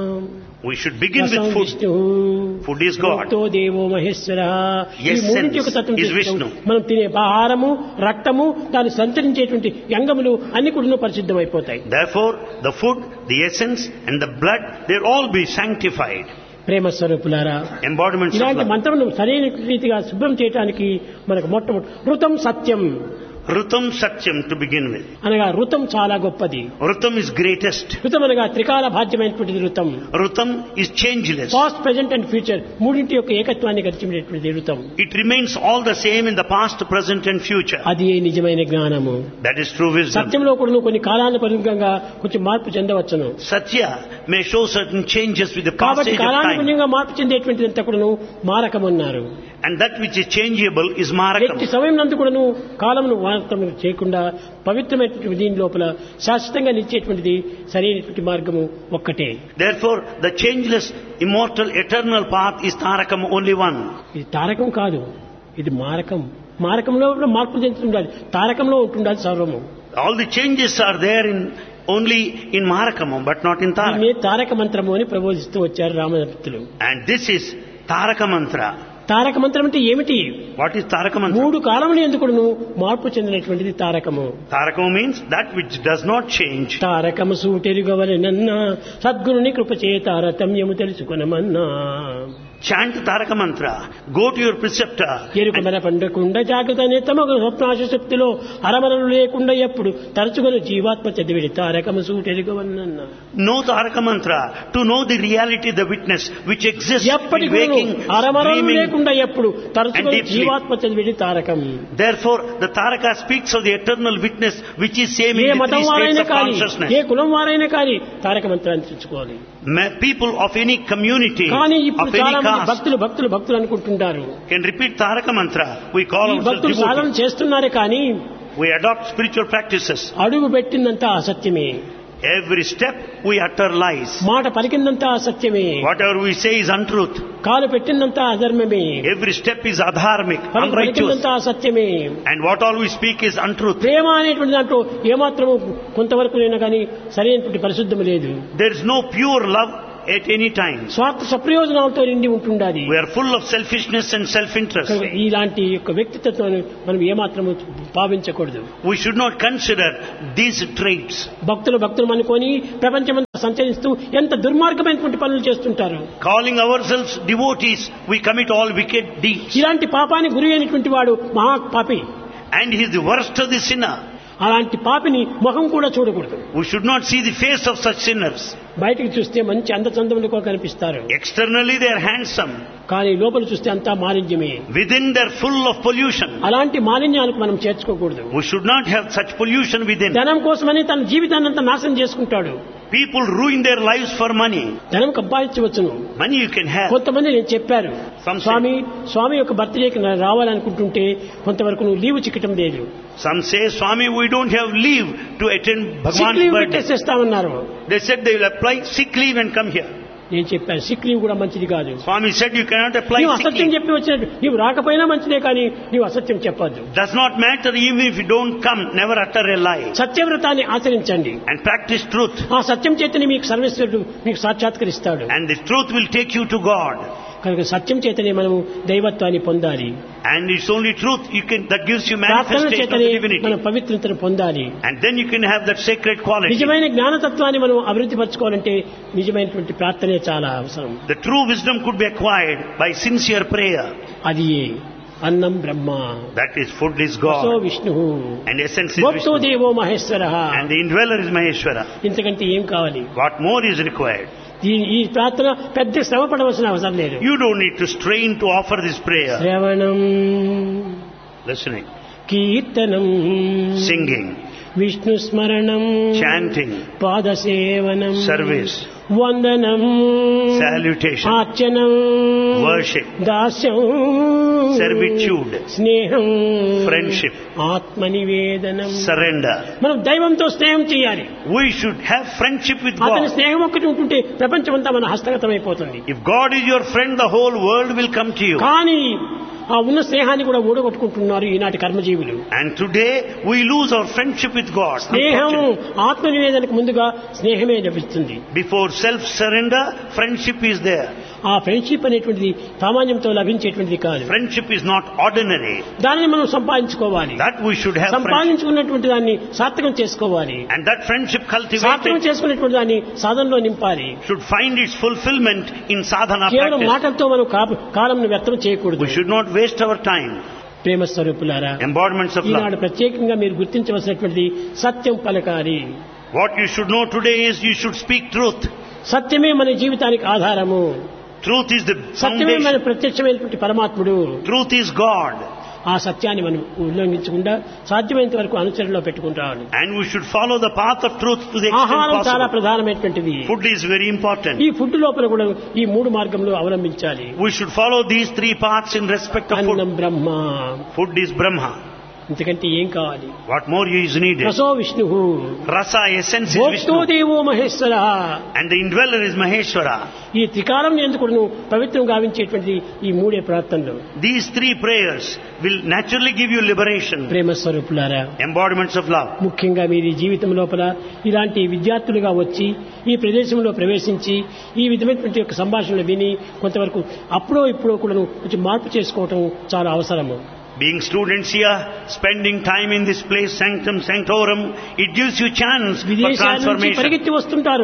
S2: we should begin
S1: రసం
S2: with food.
S1: Vishnu,
S2: Food is God.
S1: భోక్తో దేవో మహేశ్వర. ఈ
S2: Essence
S1: మూడింటి యొక్క తత్వం
S2: is
S1: తెలుసుకోవడం.
S2: Vishnu.
S1: మనం తినే ఆహారము, రక్తము, దాన్ని సంచరించేటువంటి అంగములు అన్ని కూడా పరిశుద్ధమైపోతాయి.
S2: Therefore, the food, the essence and the blood, they'll all be sanctified.
S1: ప్రేమ స్వరూపులారా,
S2: Embodiments of
S1: ఇలాంటి
S2: love.
S1: మంత్రమును సరైన రీతిగా శుభ్రం చేయడానికి మనకు మొట్టమొదటి ఋతం సత్యం
S2: Rutam Satyam to begin with.
S1: అనగా ఋతం చాలా గొప్పది.
S2: Rutam is greatest.
S1: ఋతం అనగా త్రికాల భాగ్యమైనటువంటిది ఋతం.
S2: Rutam is changeless.
S1: Past, present and future మూడింటి యొక్క ఏకత్వాన్ని గడిచినటువంటిది ఋతం.
S2: It remains all the same in the past, present and future.
S1: అది నిజమైన జ్ఞానము.
S2: That is true wisdom.
S1: సత్యంలో కూడా కొన్ని కాలానుగుణంగా కొంచెం మార్పు చెందవచ్చును.
S2: Satya may show certain changes with the
S1: కాబట్టి
S2: passage of time.
S1: కాలానుగుణంగా మార్పు చెందేటువంటిది అంతా కూడాను మారకం అన్నారు.
S2: And that which is changeable is marakam.
S1: ఎట్టి సమయం నందు కూడాను కాలమును వార్తం చేయకుండా పవిత్రమైనటువంటి దీని లోపల శాశ్వతంగా నిలిచేటువంటిది సరైనటువంటి మార్గము ఒక్కటే.
S2: Therefore, the changeless, immortal, eternal path is Tarakam, only one.
S1: ఇది తారకం కాదు, ఇది మారకం. మారకంలో కూడా మార్పు చెందుతుండాలి, తారకంలో ఉంటుండాలి సర్వము.
S2: All the changes are there in only in Marakam, but not in Tarakam.
S1: దీన్ని తారక మంత్రము అని ప్రబోధిస్తూ వచ్చారు రామభక్తులు.
S2: And this is Taraka Mantra.
S1: తారక మంత్రం అంటే ఏమిటి?
S2: What is Taraka Mantra?
S1: మూడు కాలములు ఎందుకును మార్పు చెందినటువంటిది తారకము.
S2: Tarakam means that which does not change.
S1: తారకము సూటెరుగవలెనన్నా సద్గురుని కృప చే తారతమ్యము తెలుసుకొనమన్నా.
S2: Chant Taraka Mantra. Go to your preceptor.
S1: ఎరుక మన పండకుండా జాగ్రత్త నితమగు స్వప్నాశ శక్తిలో అరమరలు లేకుండా ఎప్పుడు తరచుకొని జీవాత్మ చదివిడి తారకము సూటెరుగవన్నన్న.
S2: Know Taraka Mantra to know the reality, the witness which exists in
S1: ఎప్పటికీ
S2: waking,
S1: అరమరలు
S2: dreaming.
S1: లేకుండా ఎప్పుడు తరచుకొని
S2: deeply.
S1: జీవాత్మ చదివిడి Tarakam.
S2: Therefore, the Taraka speaks of the eternal witness which is same
S1: A
S2: in the
S1: మతం
S2: three states
S1: వారైనా
S2: of
S1: కానీ
S2: consciousness.
S1: ఏ కులం వారైనా కానీ తారక మంత్రాన్ని తెచ్చుకోవాలి.
S2: Ma- People of any community,
S1: కానీ
S2: of
S1: ఇప్పుడు
S2: any
S1: చాలా మంది
S2: caste,
S1: భక్తులు భక్తులు భక్తులు అనుకుంటుంటారు.
S2: can repeat Taraka Mantra. We call
S1: ఈ
S2: ourselves
S1: భక్తులు సాధన
S2: devotees.
S1: చేస్తున్నారే కానీ
S2: We adopt spiritual practices.
S1: అడుగు పెట్టిందంతా అసత్యమే,
S2: Every step we utter lies.
S1: మాట పలికిందంతా అసత్యమే,
S2: Whatever we say is untruth.
S1: కాలు పెట్టిందంతా అధర్మమే,
S2: Every step is adharmic,
S1: పలుకు
S2: unrighteous.
S1: పలికిందంతా అసత్యమే.
S2: And what all we speak is untruth.
S1: ప్రేమ అనేటువంటి దాంట్లో ఏమాత్రము కొంతవరకు అయినా కానీ సరైనటువంటి పరిశుద్ధం లేదు.
S2: There is no pure love at any time.
S1: స్వార్థ సప్రయోజనాలతో నిండి ఉంటుండాలి.
S2: We are full of selfishness and self-interest.
S1: కనుక ఇలాంటి యొక్క వ్యక్తిత్వాన్ని మనం ఏమాత్రము భావించకూడదు.
S2: We should not consider these traits.
S1: భక్తులు భక్తులు అనుకొని ప్రపంచమంతా సంచరిస్తూ ఎంత దుర్మార్గమైనటువంటి పనులు చేస్తుంటారు.
S2: Calling ourselves devotees, we commit all wicked deeds.
S1: ఇలాంటి పాపానికి గురి అయినటువంటి వాడు మహా పాపి.
S2: And he is the worst of the sinner.
S1: అలాంటి పాపిని ముఖం కూడా చూడకూడదు.
S2: We should not see the face of such sinners.
S1: బయటికి చూస్తే మంచి అందచందములుగా కనిపిస్తారు,
S2: Externally they are handsome.
S1: కానీ లోపల చూస్తే అంతా మాలిన్యమే.
S2: Within they are full of pollution.
S1: అలాంటి మాలిన్యానికి మనం చేర్చుకోకూడదు.
S2: We should not have such pollution within.
S1: ధనం కోసమని తన జీవితాన్ని అంతా నాశనం చేసుకుంటాడు.
S2: People ruin their lives for money.
S1: ధనం సంపాదించవచ్చును.
S2: Money you can have.
S1: కొంతమంది నేను చెప్పారు,
S2: Some say-
S1: స్వామి స్వామి యొక్క బర్త్డేకి నేను రావాలనుకుంటుంటే కొంతవరకు నువ్వు లీవ్ చిక్కటం లేదు,
S2: Some say, Swami, we don't have leave to attend
S1: sick
S2: Bhagwan's
S1: leave
S2: birthday.
S1: పెట్టేసేస్తామన్నారు.
S2: They said they will apply sick leave and come here.
S1: నేను చెప్పాను సిక్ లీవ్ కూడా మంచిది కాదు.
S2: Swami said you cannot apply
S1: నీవు
S2: sick
S1: అసత్యం
S2: leave.
S1: చెప్పి వచ్చినట్టు నీవు రాకపోయినా మంచిదే, కానీ నీవు అసత్యం చెప్పద్దు.
S2: Does not matter even if you don't come, never utter a lie.
S1: సత్యవ్రతాన్ని ఆచరించండి.
S2: And practice truth.
S1: ఆ సత్యం చేతనే మీకు సర్వేశ్వరుడు మీకు సాక్షాత్కరిస్తాడు.
S2: And the truth will take you to God.
S1: కనుక సత్యం చేతనే మనము దైవత్వాన్ని పొందాలి.
S2: And it's only truth you can that gives you
S1: ప్రార్థన
S2: manifestation of
S1: చేతనే
S2: the divinity.
S1: మనం పవిత్రతను పొందాలి.
S2: And then you can have that sacred quality.
S1: నిజమైన జ్ఞానతత్వాన్ని మనం అభివృద్ధి పరచుకోవాలంటే నిజమైనటువంటి ప్రార్థనే చాలా అవసరం.
S2: The true wisdom could be acquired by sincere prayer.
S1: అది అన్నం బ్రహ్మ,
S2: That is, food is
S1: so
S2: God.
S1: Vishnu,
S2: And essence is
S1: భక్తో
S2: Vishnu.
S1: దేవో Maheshwara.
S2: And the indweller is Maheshwara.
S1: ఇంతకంటే ఏం కావాలి?
S2: What more is required?
S1: ఈ ఈ ప్రార్థన పెద్ద శ్రమ పడవలసిన అవసరం లేదు.
S2: You don't need to strain to offer this prayer.
S1: శ్రవణం,
S2: Listening,
S1: కీర్తనం,
S2: singing,
S1: విష్ణు స్మరణం,
S2: chanting,
S1: పాదసేవనం,
S2: service,
S1: వందనం,
S2: salutation,
S1: అర్చనం,
S2: worship,
S1: దాస్యం,
S2: servitude,
S1: స్నేహం,
S2: friendship,
S1: ఆత్మనివేదనం.
S2: surrender.
S1: మనం దైవంతో స్నేహం చేయాలి.
S2: We should have friendship with
S1: అతని
S2: God.
S1: స్నేహం ఒక్కటి ఉంటుంటే ప్రపంచమంతా మన హస్తగతమైపోతుంది.
S2: If God is your friend, the whole world will come to you.
S1: కానీ ఆ ఉన్న స్నేహాన్ని కూడా ఊడగొట్టుకుంటున్నారు ఈనాటి కర్మజీవులు.
S2: And today we lose our friendship with God.
S1: స్నేహం
S2: Unfortunately.
S1: ఆత్మనివేదనకు ముందుగా స్నేహమే లభిస్తుంది.
S2: Before self-surrender, friendship is there.
S1: ఆ ఫ్రెండ్షిప్ అనేటువంటిది సామాన్యంతో లభించేటువంటిది కాదు.
S2: Friendship is not ordinary.
S1: దానిని మనం సంపాదించుకోవాలి.
S2: That we should have friendship.
S1: సంపాదించుకున్నటువంటి దాన్ని సార్థకం చేసుకోవాలి.
S2: And that friendship
S1: సార్థకం
S2: cultivated
S1: చేసుకునేటువంటి దాన్ని సాధనలో నింపాలి.
S2: should find its fulfillment in sadhana
S1: కేవలం
S2: practice.
S1: మాటలతో మనం కా- కాలంను వ్యర్థం చేయకూడదు.
S2: We should not waste our time.
S1: ప్రేమ స్వరూపులారా,
S2: Embodiments of
S1: ఈనాడు
S2: love.
S1: ప్రత్యేకంగా మీరు గుర్తించవలసినటువంటిది సత్యం పలకాలి.
S2: What you should know today is you should speak truth.
S1: సత్యమే మన జీవితానికి ఆధారము.
S2: Truth is the
S1: సత్యమే మన
S2: foundation.
S1: ప్రత్యక్షమైనటువంటి పరమాత్ముడు.
S2: Truth is God.
S1: ఆ సత్యాన్ని మనం ఉల్లంఘించకుండా సాధ్యమైనంత వరకు అనుచరణలో పెట్టుకుంటాను.
S2: And we should follow the path of truth to the extent
S1: ఆహారం చాలా
S2: possible.
S1: ప్రధానమైనటువంటిది.
S2: Food is very important.
S1: ఈ ఫుడ్ లోపల కూడా ఈ మూడు మార్గంలో అవలంబించాలి.
S2: We should follow these three paths in respect of
S1: అన్నం
S2: food.
S1: Brahma,
S2: Food is Brahma.
S1: ఇంతకంటే ఏం కావాలి?
S2: What more is needed?
S1: రసో Vishnu,
S2: Rasa, essence is
S1: భోక్తో
S2: Vishnu.
S1: దేవో Maheshwara.
S2: And the indweller is Maheshwara.
S1: ఈ త్రికాలం ఎందుకు పవిత్రం గావించేటువంటి ఈ మూడే ప్రార్థనలు
S2: These three prayers will naturally give you liberation.
S1: ప్రేమ స్వరూపులారా,
S2: Embodiments of love.
S1: ముఖ్యంగా మీరు ఈ జీవితం లోపల ఇలాంటి విద్యార్థులుగా వచ్చి ఈ ప్రదేశంలో ప్రవేశించి ఈ విధమైనటువంటి యొక్క సంభాషణలు విని కొంతవరకు అప్పుడో ఇప్పుడో కూడా కొంచెం మార్పు చేసుకోవటం చాలా అవసరము.
S2: Being students here, spending time in this place, sanctum sanctorum, it gives you chance for
S1: విదేశాల నుంచి
S2: transformation.
S1: పరిగెత్తి వస్తుంటారు.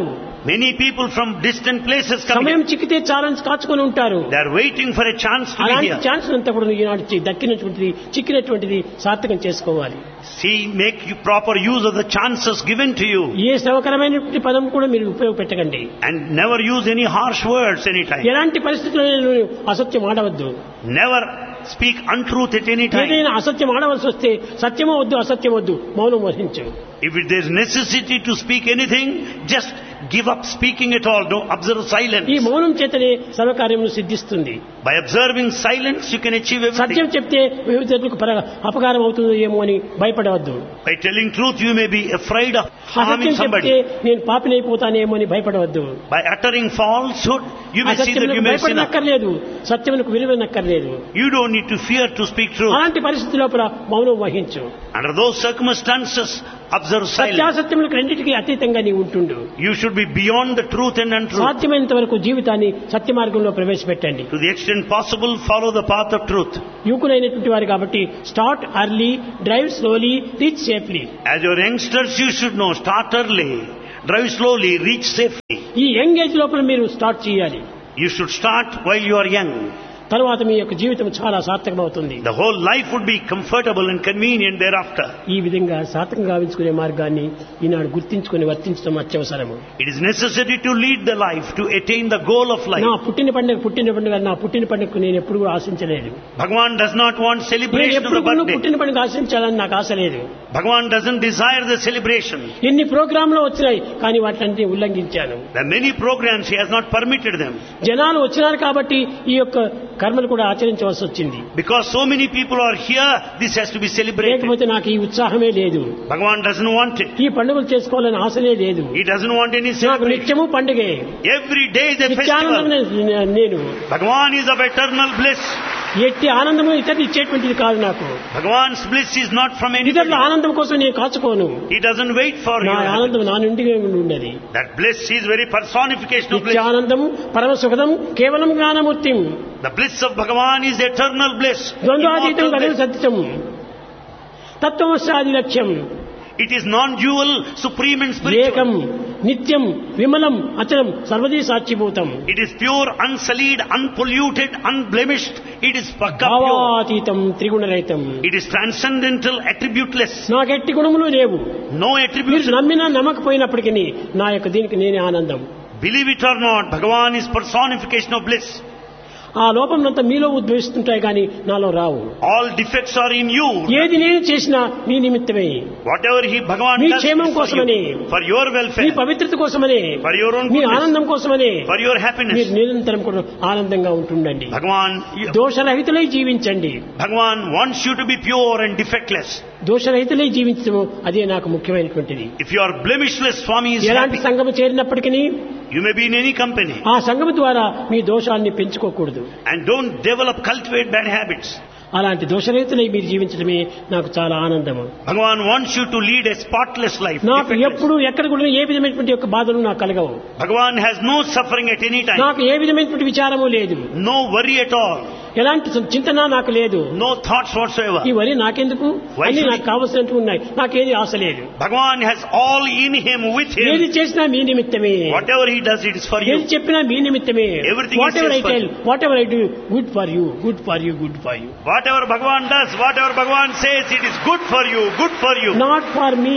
S2: Many people from distant places come
S1: సమయం
S2: here.
S1: చిక్కితే చాలని కాచుకొని ఉంటారు.
S2: They are waiting for a chance to be
S1: అలాంటి
S2: here.
S1: Chance అంతా కూడా ఈనాడు చి- దక్కినటువంటిది చిక్కినటువంటిది సార్థకం చేసుకోవాలి.
S2: See, make you proper use of the chances given to you.
S1: ఏ శ్రమకరమైనటువంటి పదం కూడా మీరు ఉపయోగపెట్టకండి.
S2: And never use any harsh words anytime.
S1: ఎలాంటి పరిస్థితుల్లో అసత్యం ఆడవద్దు.
S2: Never speak untruth at any time.
S1: ఏదైనా అసత్యం ఆడవలసి వస్తే సత్యమో వద్దు అసత్యం వద్దు మౌనం వహించు.
S2: If there is necessity to speak anything, just give up speaking at all. Don't observe silence.
S1: ఈ మౌనం చేతనే సర్వకార్యములు సిద్ధిస్తుంది.
S2: By observing silence, you can achieve
S1: Satyam
S2: everything.
S1: చెప్తే వివిధకు అపకారం అవుతుందో ఏమో అని భయపడవద్దు.
S2: By telling truth, you may be afraid of harming
S1: అసత్యం చెప్తే
S2: somebody.
S1: నేను పాపినైపోతానేమో అని భయపడవద్దు.
S2: By uttering falsehood, you may see that
S1: అసత్యములకు
S2: you may sin.
S1: భయపడనక్కర్లేదు, సత్యములకు విలువనక్కర్లేదు.
S2: You don't need to fear to speak truth.
S1: అలాంటి పరిస్థితి లోపల మౌనం వహించు.
S2: Under those circumstances, observe silence.
S1: సత్యాసత్యములకు రెండింటికి అతీతంగా నీవు ఉంటుండు.
S2: You should be beyond the truth and untruth.
S1: సాధ్యమైనంత వరకు జీవితాన్ని సత్య మార్గంలో ప్రవేశపెట్టండి.
S2: To the extent possible, follow the path of truth.
S1: యువకులైనటువంటి వారు కాబట్టి start early, drive slowly, reach safely.
S2: As your youngsters, you should know, start early, drive slowly, reach safely.
S1: ఈ young age లోపల మీరు start చేయాలి.
S2: You should start while you are young.
S1: తర్వాత మీ యొక్క జీవితం చాలా సార్థకమవుతుంది.
S2: The whole life would be comfortable and convenient thereafter.
S1: ఈ విధంగా సార్థకం గావించుకునే మార్గాన్ని ఈనాడు గుర్తించుకుని వర్తించడం అత్యవసరము.
S2: It is necessary to lead the life, to attain the goal of life.
S1: నా పుట్టిన పండుగ పుట్టిన పండుగ నా పుట్టిన పండుగకు నేను ఎప్పుడు కూడా ఆశించలేదు.
S2: Bhagavan does not want
S1: నేను
S2: celebration of
S1: ఎప్పుడు
S2: the
S1: కూడా
S2: birthday.
S1: పుట్టిన పండుగ ఆశించాలని నాకు ఆశ లేదు.
S2: Bhagavan doesn't desire the celebration.
S1: ఎన్ని ప్రోగ్రాంలు వచ్చినాయి కానీ వాటిని ఉల్లంఘించాను.
S2: There are many programs, he has not permitted them.
S1: జనాలు వచ్చినారు కాబట్టి ఈ యొక్క కర్మలు కూడా ఆచరించవలసి వచ్చింది.
S2: Because so many people are here, this has to be celebrated.
S1: లేకపోతే నాకు ఈ ఉత్సాహమే లేదు.
S2: Bhagavan doesn't want it.
S1: ఈ పండుగలు చేసుకోవాలని ఆశనే లేదు.
S2: He doesn't want any
S1: నాకు
S2: celebration.
S1: నిత్యము పండుగే.
S2: Every day is a
S1: Nityanandam
S2: festival.
S1: నేను.
S2: Bhagavan is of eternal bliss.
S1: ఎట్టి ఆనందము ఇతరులు ఇచ్చేటువంటిది కాదు నాకు.
S2: Bhagavan's bliss is not from
S1: ఇతరుల
S2: anybody.
S1: ఆనందం కోసం నేను కాచుకోను.
S2: He doesn't wait for
S1: నా
S2: you.
S1: ఆనందం నా నుండి ఉండేది.
S2: That bliss is very personification of bliss.
S1: నిత్యానందం పరమ సుఖదం కేవలం జ్ఞానమూర్తిం.
S2: The bliss of Bhagavan is eternal bliss.
S1: ద్వంద్వాతీతం
S2: Immortal
S1: గగన
S2: bliss.
S1: సత్యం తత్వమస్యాది లక్ష్యం
S2: It is non-dual, supreme and
S1: ఏకం
S2: spiritual.
S1: నిత్యం విమలం అచలం సర్వదీ సాక్షిభూతం.
S2: It is pure, unsullied, unpolluted, unblemished. It is Bhakka pure.
S1: భావాతీతం త్రిగుణరహితం.
S2: It is transcendental, attributeless.
S1: నాకెట్టి గుణములు లేవు.
S2: No
S1: మీరు
S2: attributes.
S1: నమ్మినా నమ్మకపోయినప్పటికీ నా యొక్క దీనికి నేనే ఆనందం.
S2: Believe it or not, Bhagavan is personification of bliss.
S1: ఆ లోపంనంతా మీలో ఉద్భవిస్తుంటాయి కానీ నాలో రావు.
S2: All defects are in you.
S1: ఏది నేను చేసినా మీ నిమిత్తమే,
S2: Whatever he Bhagavan
S1: me
S2: does
S1: క్షేమం
S2: is for
S1: కోసమని,
S2: you, for your
S1: me
S2: welfare,
S1: పవిత్రత కోసమనే,
S2: for your own
S1: me
S2: goodness,
S1: ఆనందం కోసమనే
S2: for your happiness.
S1: మీరు నిరంతరం కూడా ఆనందంగా ఉంటుండండి.
S2: Bhagavan,
S1: దోషరహితులై జీవించండి.
S2: Bhagavan wants you to be pure and defectless.
S1: దోషరహితులై జీవించడం అదే నాకు ముఖ్యమైనటువంటిది.
S2: If you are blemishless, Swami is
S1: ఎలాంటి
S2: happy.
S1: సంఘము చేరినప్పటికీ
S2: You may be in any company.
S1: ఆ సంఘము ద్వారా మీ దోషాన్ని పెంచుకోకూడదు.
S2: And don't develop, cultivate bad habits.
S1: అలాంటి దోషరహితులై మీరు జీవించడమే నాకు చాలా ఆనందము.
S2: Bhagavan wants you to lead a spotless life.
S1: నాకు
S2: defectless.
S1: ఎప్పుడు ఎక్కడ కూడా ఏ విధమైనటువంటి యొక్క బాధలు నాకు కలగవు.
S2: Bhagavan has no suffering at any time.
S1: నాకు ఏ విధమైనటువంటి విచారము లేదు.
S2: No worry at all.
S1: ఎలాంటి చింతన నాకు లేదు.
S2: No thoughts whatsoever.
S1: ఈ వరి నాకెందుకు,
S2: Why
S1: అన్ని
S2: should
S1: నాకు కావలసినట్టు ఉన్నాయి, నాకేది ఆశ లేదు.
S2: Bhagavan has all in him, with
S1: ఏది
S2: him.
S1: చేసినా మీ నిమిత్తమే,
S2: Whatever he does, it is for
S1: ఏది
S2: you.
S1: చెప్పినా మీ నిమిత్తమే.
S2: Everything
S1: what
S2: he
S1: ever I
S2: says for
S1: tell,
S2: you.
S1: What ever I do, good for you, good for you, good for you.
S2: Whatever Bhagavan does, whatever Bhagavan says, it is good for you, good for you.
S1: Not for me.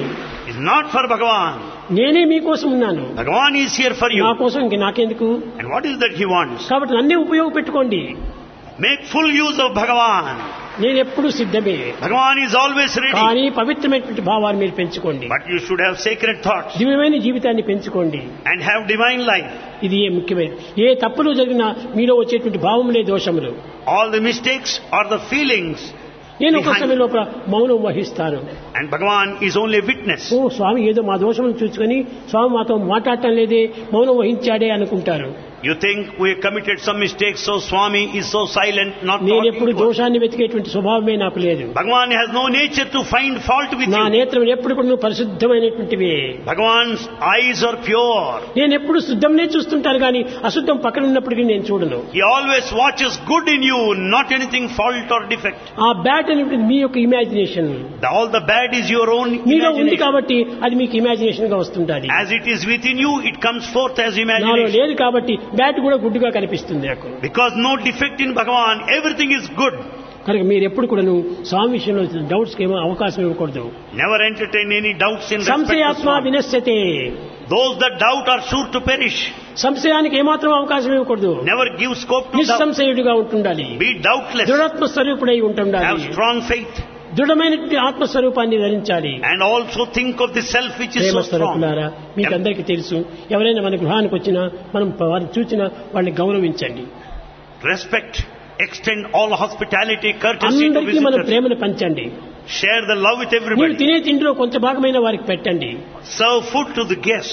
S2: It is not for Bhagavan.
S1: నేనే మీకోసం ఉన్నాను.
S2: Bhagavan is here for you.
S1: నా కోసం ఇంక నాకెందుకు.
S2: And what is that he wants?
S1: కాబట్టి నన్నే ఉపయోగపెట్టుకోండి.
S2: Make full use of Bhagavan.
S1: నేను ఎప్పుడు సిద్ధమే.
S2: Bhagavan is always ready.
S1: కానీ పవిత్రమైనటువంటి భావాన్ని మీరు పెంచుకోండి.
S2: But you should have sacred thoughts
S1: దివ్యమైన జీవితాన్ని పెంచుకోండి.
S2: and have divine life.
S1: ఇది ఏ ముఖ్యమైన ఏ తప్పులు జరిగినా మీలో వచ్చేటువంటి భావములే దోషములు.
S2: All the mistakes are the feelings.
S1: నేను ఒక
S2: behind.
S1: సమయంలో మౌనం వహిస్తాను.
S2: And Bhagavan is only a witness.
S1: ఓ స్వామి ఏదో మా దోషములను చూసుకొని స్వామి మాతో మాట్లాడటం లేదే, మౌనం వహించాడే అనుకుంటారు.
S2: You think we have committed some mistakes, so Swami is so silent, not
S1: నేను
S2: talking
S1: ఎప్పుడు
S2: to us.
S1: దోషాన్ని వెతికేటువంటి స్వభావమే నాకు లేదు.
S2: Bhagavan has no nature to find fault with
S1: నా
S2: you.
S1: నేత్రం ఎప్పుడు కూడా పరిశుద్ధమైనటువంటివే.
S2: Bhagavan's eyes are pure.
S1: నేను ఎప్పుడు శుద్ధంనే చూస్తుంటాను కానీ అశుద్ధం పక్కన ఉన్నప్పటికీ నేను చూడను.
S2: He always watches good in you, not anything fault or defect.
S1: ఆ బ్యాడ్ అనేటువంటి మీ యొక్క imagination
S2: The- All the bad is your own
S1: మీలో ఉంది
S2: imagination.
S1: కాబట్టి అది మీకు ఇమాజినేషన్ గా వస్తుంటది.
S2: As it is within you, it comes forth as
S1: నాలో
S2: imagination.
S1: లేదు కాబట్టి బ్యాడ్ కూడా గుడ్డుగా కనిపిస్తుంది నాకు.
S2: Because no defect in Bhagavan, everything is good.
S1: కనుక మీరు ఎప్పుడు కూడా స్వామి విషయంలో డౌట్స్ కి ఏమో అవకాశం ఇవ్వకూడదు.
S2: Never entertain any doubts in respect to
S1: సంశయాత్మ
S2: Swami.
S1: వినశ్యతే.
S2: Those that doubt are sure to perish.
S1: సంశయానికి ఏమాత్రం అవకాశం ఇవ్వకూడదు.
S2: Never give scope to doubt.
S1: నిస్సంశయుడిగా ఉంటుండాలి.
S2: Be doubtless.
S1: దృఢాత్మ స్వరూపుడై
S2: Have
S1: ఉంటుండాలి.
S2: strong faith.
S1: దృఢమైనటువంటి ఆత్మస్వరూపాన్ని ధరించాలి.
S2: And also think of the self which is
S1: Prema
S2: so strong.
S1: స్వరూపులారా, మీకు అందరికీ తెలుసు, ఎవరైనా మన గృహానికి వచ్చినా మనం వారిని చూసినా వాళ్ళని గౌరవించండి.
S2: Respect, extend all hospitality, courtesy to
S1: అందరికీ మన
S2: visitors.
S1: ప్రేమను పంచండి.
S2: Share the love with
S1: మీరు
S2: everybody.
S1: తినే తిండిలో కొంత భాగమైన వారికి పెట్టండి.
S2: Serve food to the guests.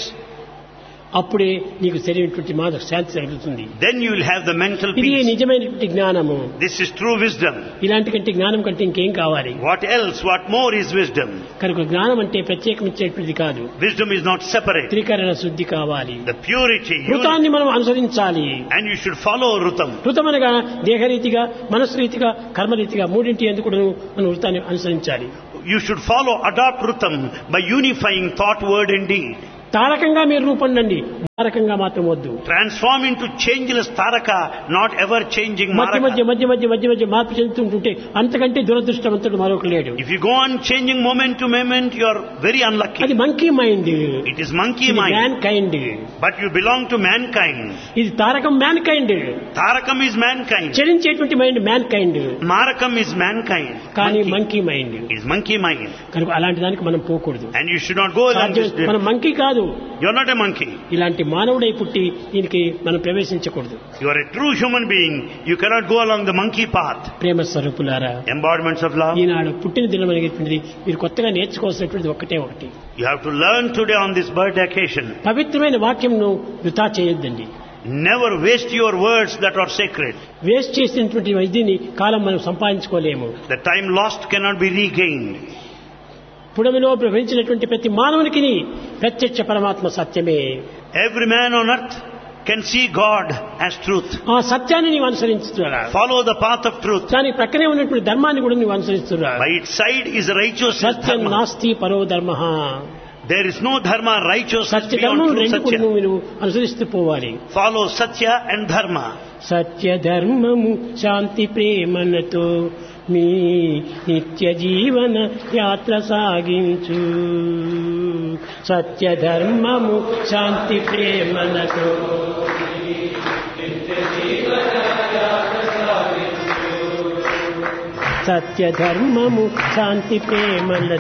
S1: అప్పుడే నీకు సరైనటువంటి మానసిక శాంతి కలుగుతుంది.
S2: Then you will have the mental
S1: ఇది
S2: peace.
S1: నిజమైనటువంటి జ్ఞానము.
S2: This is true wisdom.
S1: ఇలాంటి కంటే జ్ఞానం కంటే ఇంకేం కావాలి?
S2: What else, what more is wisdom?
S1: కనుక జ్ఞానం అంటే ప్రత్యేకమిచ్చేటువంటిది కాదు.
S2: Wisdom is not separate.
S1: త్రికరణ శుద్ధి కావాలి.
S2: The purity. You,
S1: ఋతాన్ని మనం అనుసరించాలి.
S2: and you should follow Rutam.
S1: ఋతం అనగా దేహరీతిగా, మనస్సురీతిగా, కర్మరీతిగా మూడింటి ఎందుకు కూడా మనం ఋతాన్ని అనుసరించాలి.
S2: You should follow, adopt Rutam by unifying thought, word and deed.
S1: తారకంగా మీరు రూపొందండి, తారకంగా మాత్రం వద్దు.
S2: Transform into changeless Taraka, not ever changing
S1: మధ్య మధ్య
S2: Maraka.
S1: మధ్య మధ్య మధ్య మధ్య మార్పు చెందుతుంటుంటే అంతకంటే దురదృష్టవంతుడు మరొక లేడు.
S2: If you go on changing moment to moment, you are very unlucky.
S1: అది monkey mind.
S2: It is monkey
S1: man
S2: mind.
S1: Kind.
S2: But you belong to mankind.
S1: ఇది Tarakam man kind.
S2: Tarakam is mankind.
S1: చలించేటువంటి mind man kind.
S2: Marakam is mankind.
S1: కానీ
S2: Monkey
S1: monkey mind.
S2: is monkey mind.
S1: కనుక అలాంటి దానికి మనం పోకూడదు.
S2: And you should not go along this.
S1: సాధ్యం- మనం monkey కాదు.
S2: You are not a monkey.
S1: ఇలాంటి మానవుడై పుట్టి దీనికి మనం ప్రవేశించకూడదు.
S2: You are a true human being. You cannot go along the monkey path.
S1: ప్రేమ స్వరూపులారా,
S2: Embodiments of love.
S1: ఈనాడు పుట్టిన దినం అనేటువంటిది మీరు కొత్తగా నేర్చుకోవాల్సినటువంటిది ఒక్కటే ఒకటి.
S2: You have to learn today on this birthday occasion.
S1: పవిత్రమైన వాక్యంను వృథా చేయొద్దండి.
S2: Never waste your words that are sacred.
S1: Waste చేసినటువంటి వైద్యుని కాలం మనం సంపాదించుకోలేము.
S2: The time lost cannot be regained.
S1: పుడమిలో ప్రవహించినటువంటి ప్రతి మానవునికి ప్రత్యక్ష పరమాత్మ సత్యమే.
S2: Every man on earth can see God as truth.
S1: ఆ సత్యాన్ని నీవు అనుసరించుతున్నా.
S2: Follow the path of truth.
S1: దానికి ప్రక్కనే ఉన్నటువంటి ధర్మాన్ని కూడా నువ్వు అనుసరిస్తున్నా.
S2: By its side is righteousness
S1: Satyam
S2: dharma.
S1: నాస్తి పరో ధర్మ.
S2: There is no dharma, righteousness
S1: Satya
S2: beyond
S1: ధర్మం
S2: true
S1: రెండు కూడా
S2: satya.
S1: నువ్వు అనుసరిస్తూ పోవాలి.
S2: Follow satya and dharma.
S1: సత్య ధర్మము శాంతి ప్రేమలతో మీ నిత్య జీవన యాత్ర సాగించు. సత్య ధర్మము శాంతి ప్రేమలతో సత్య ధర్మము శాంతి ప్రేమల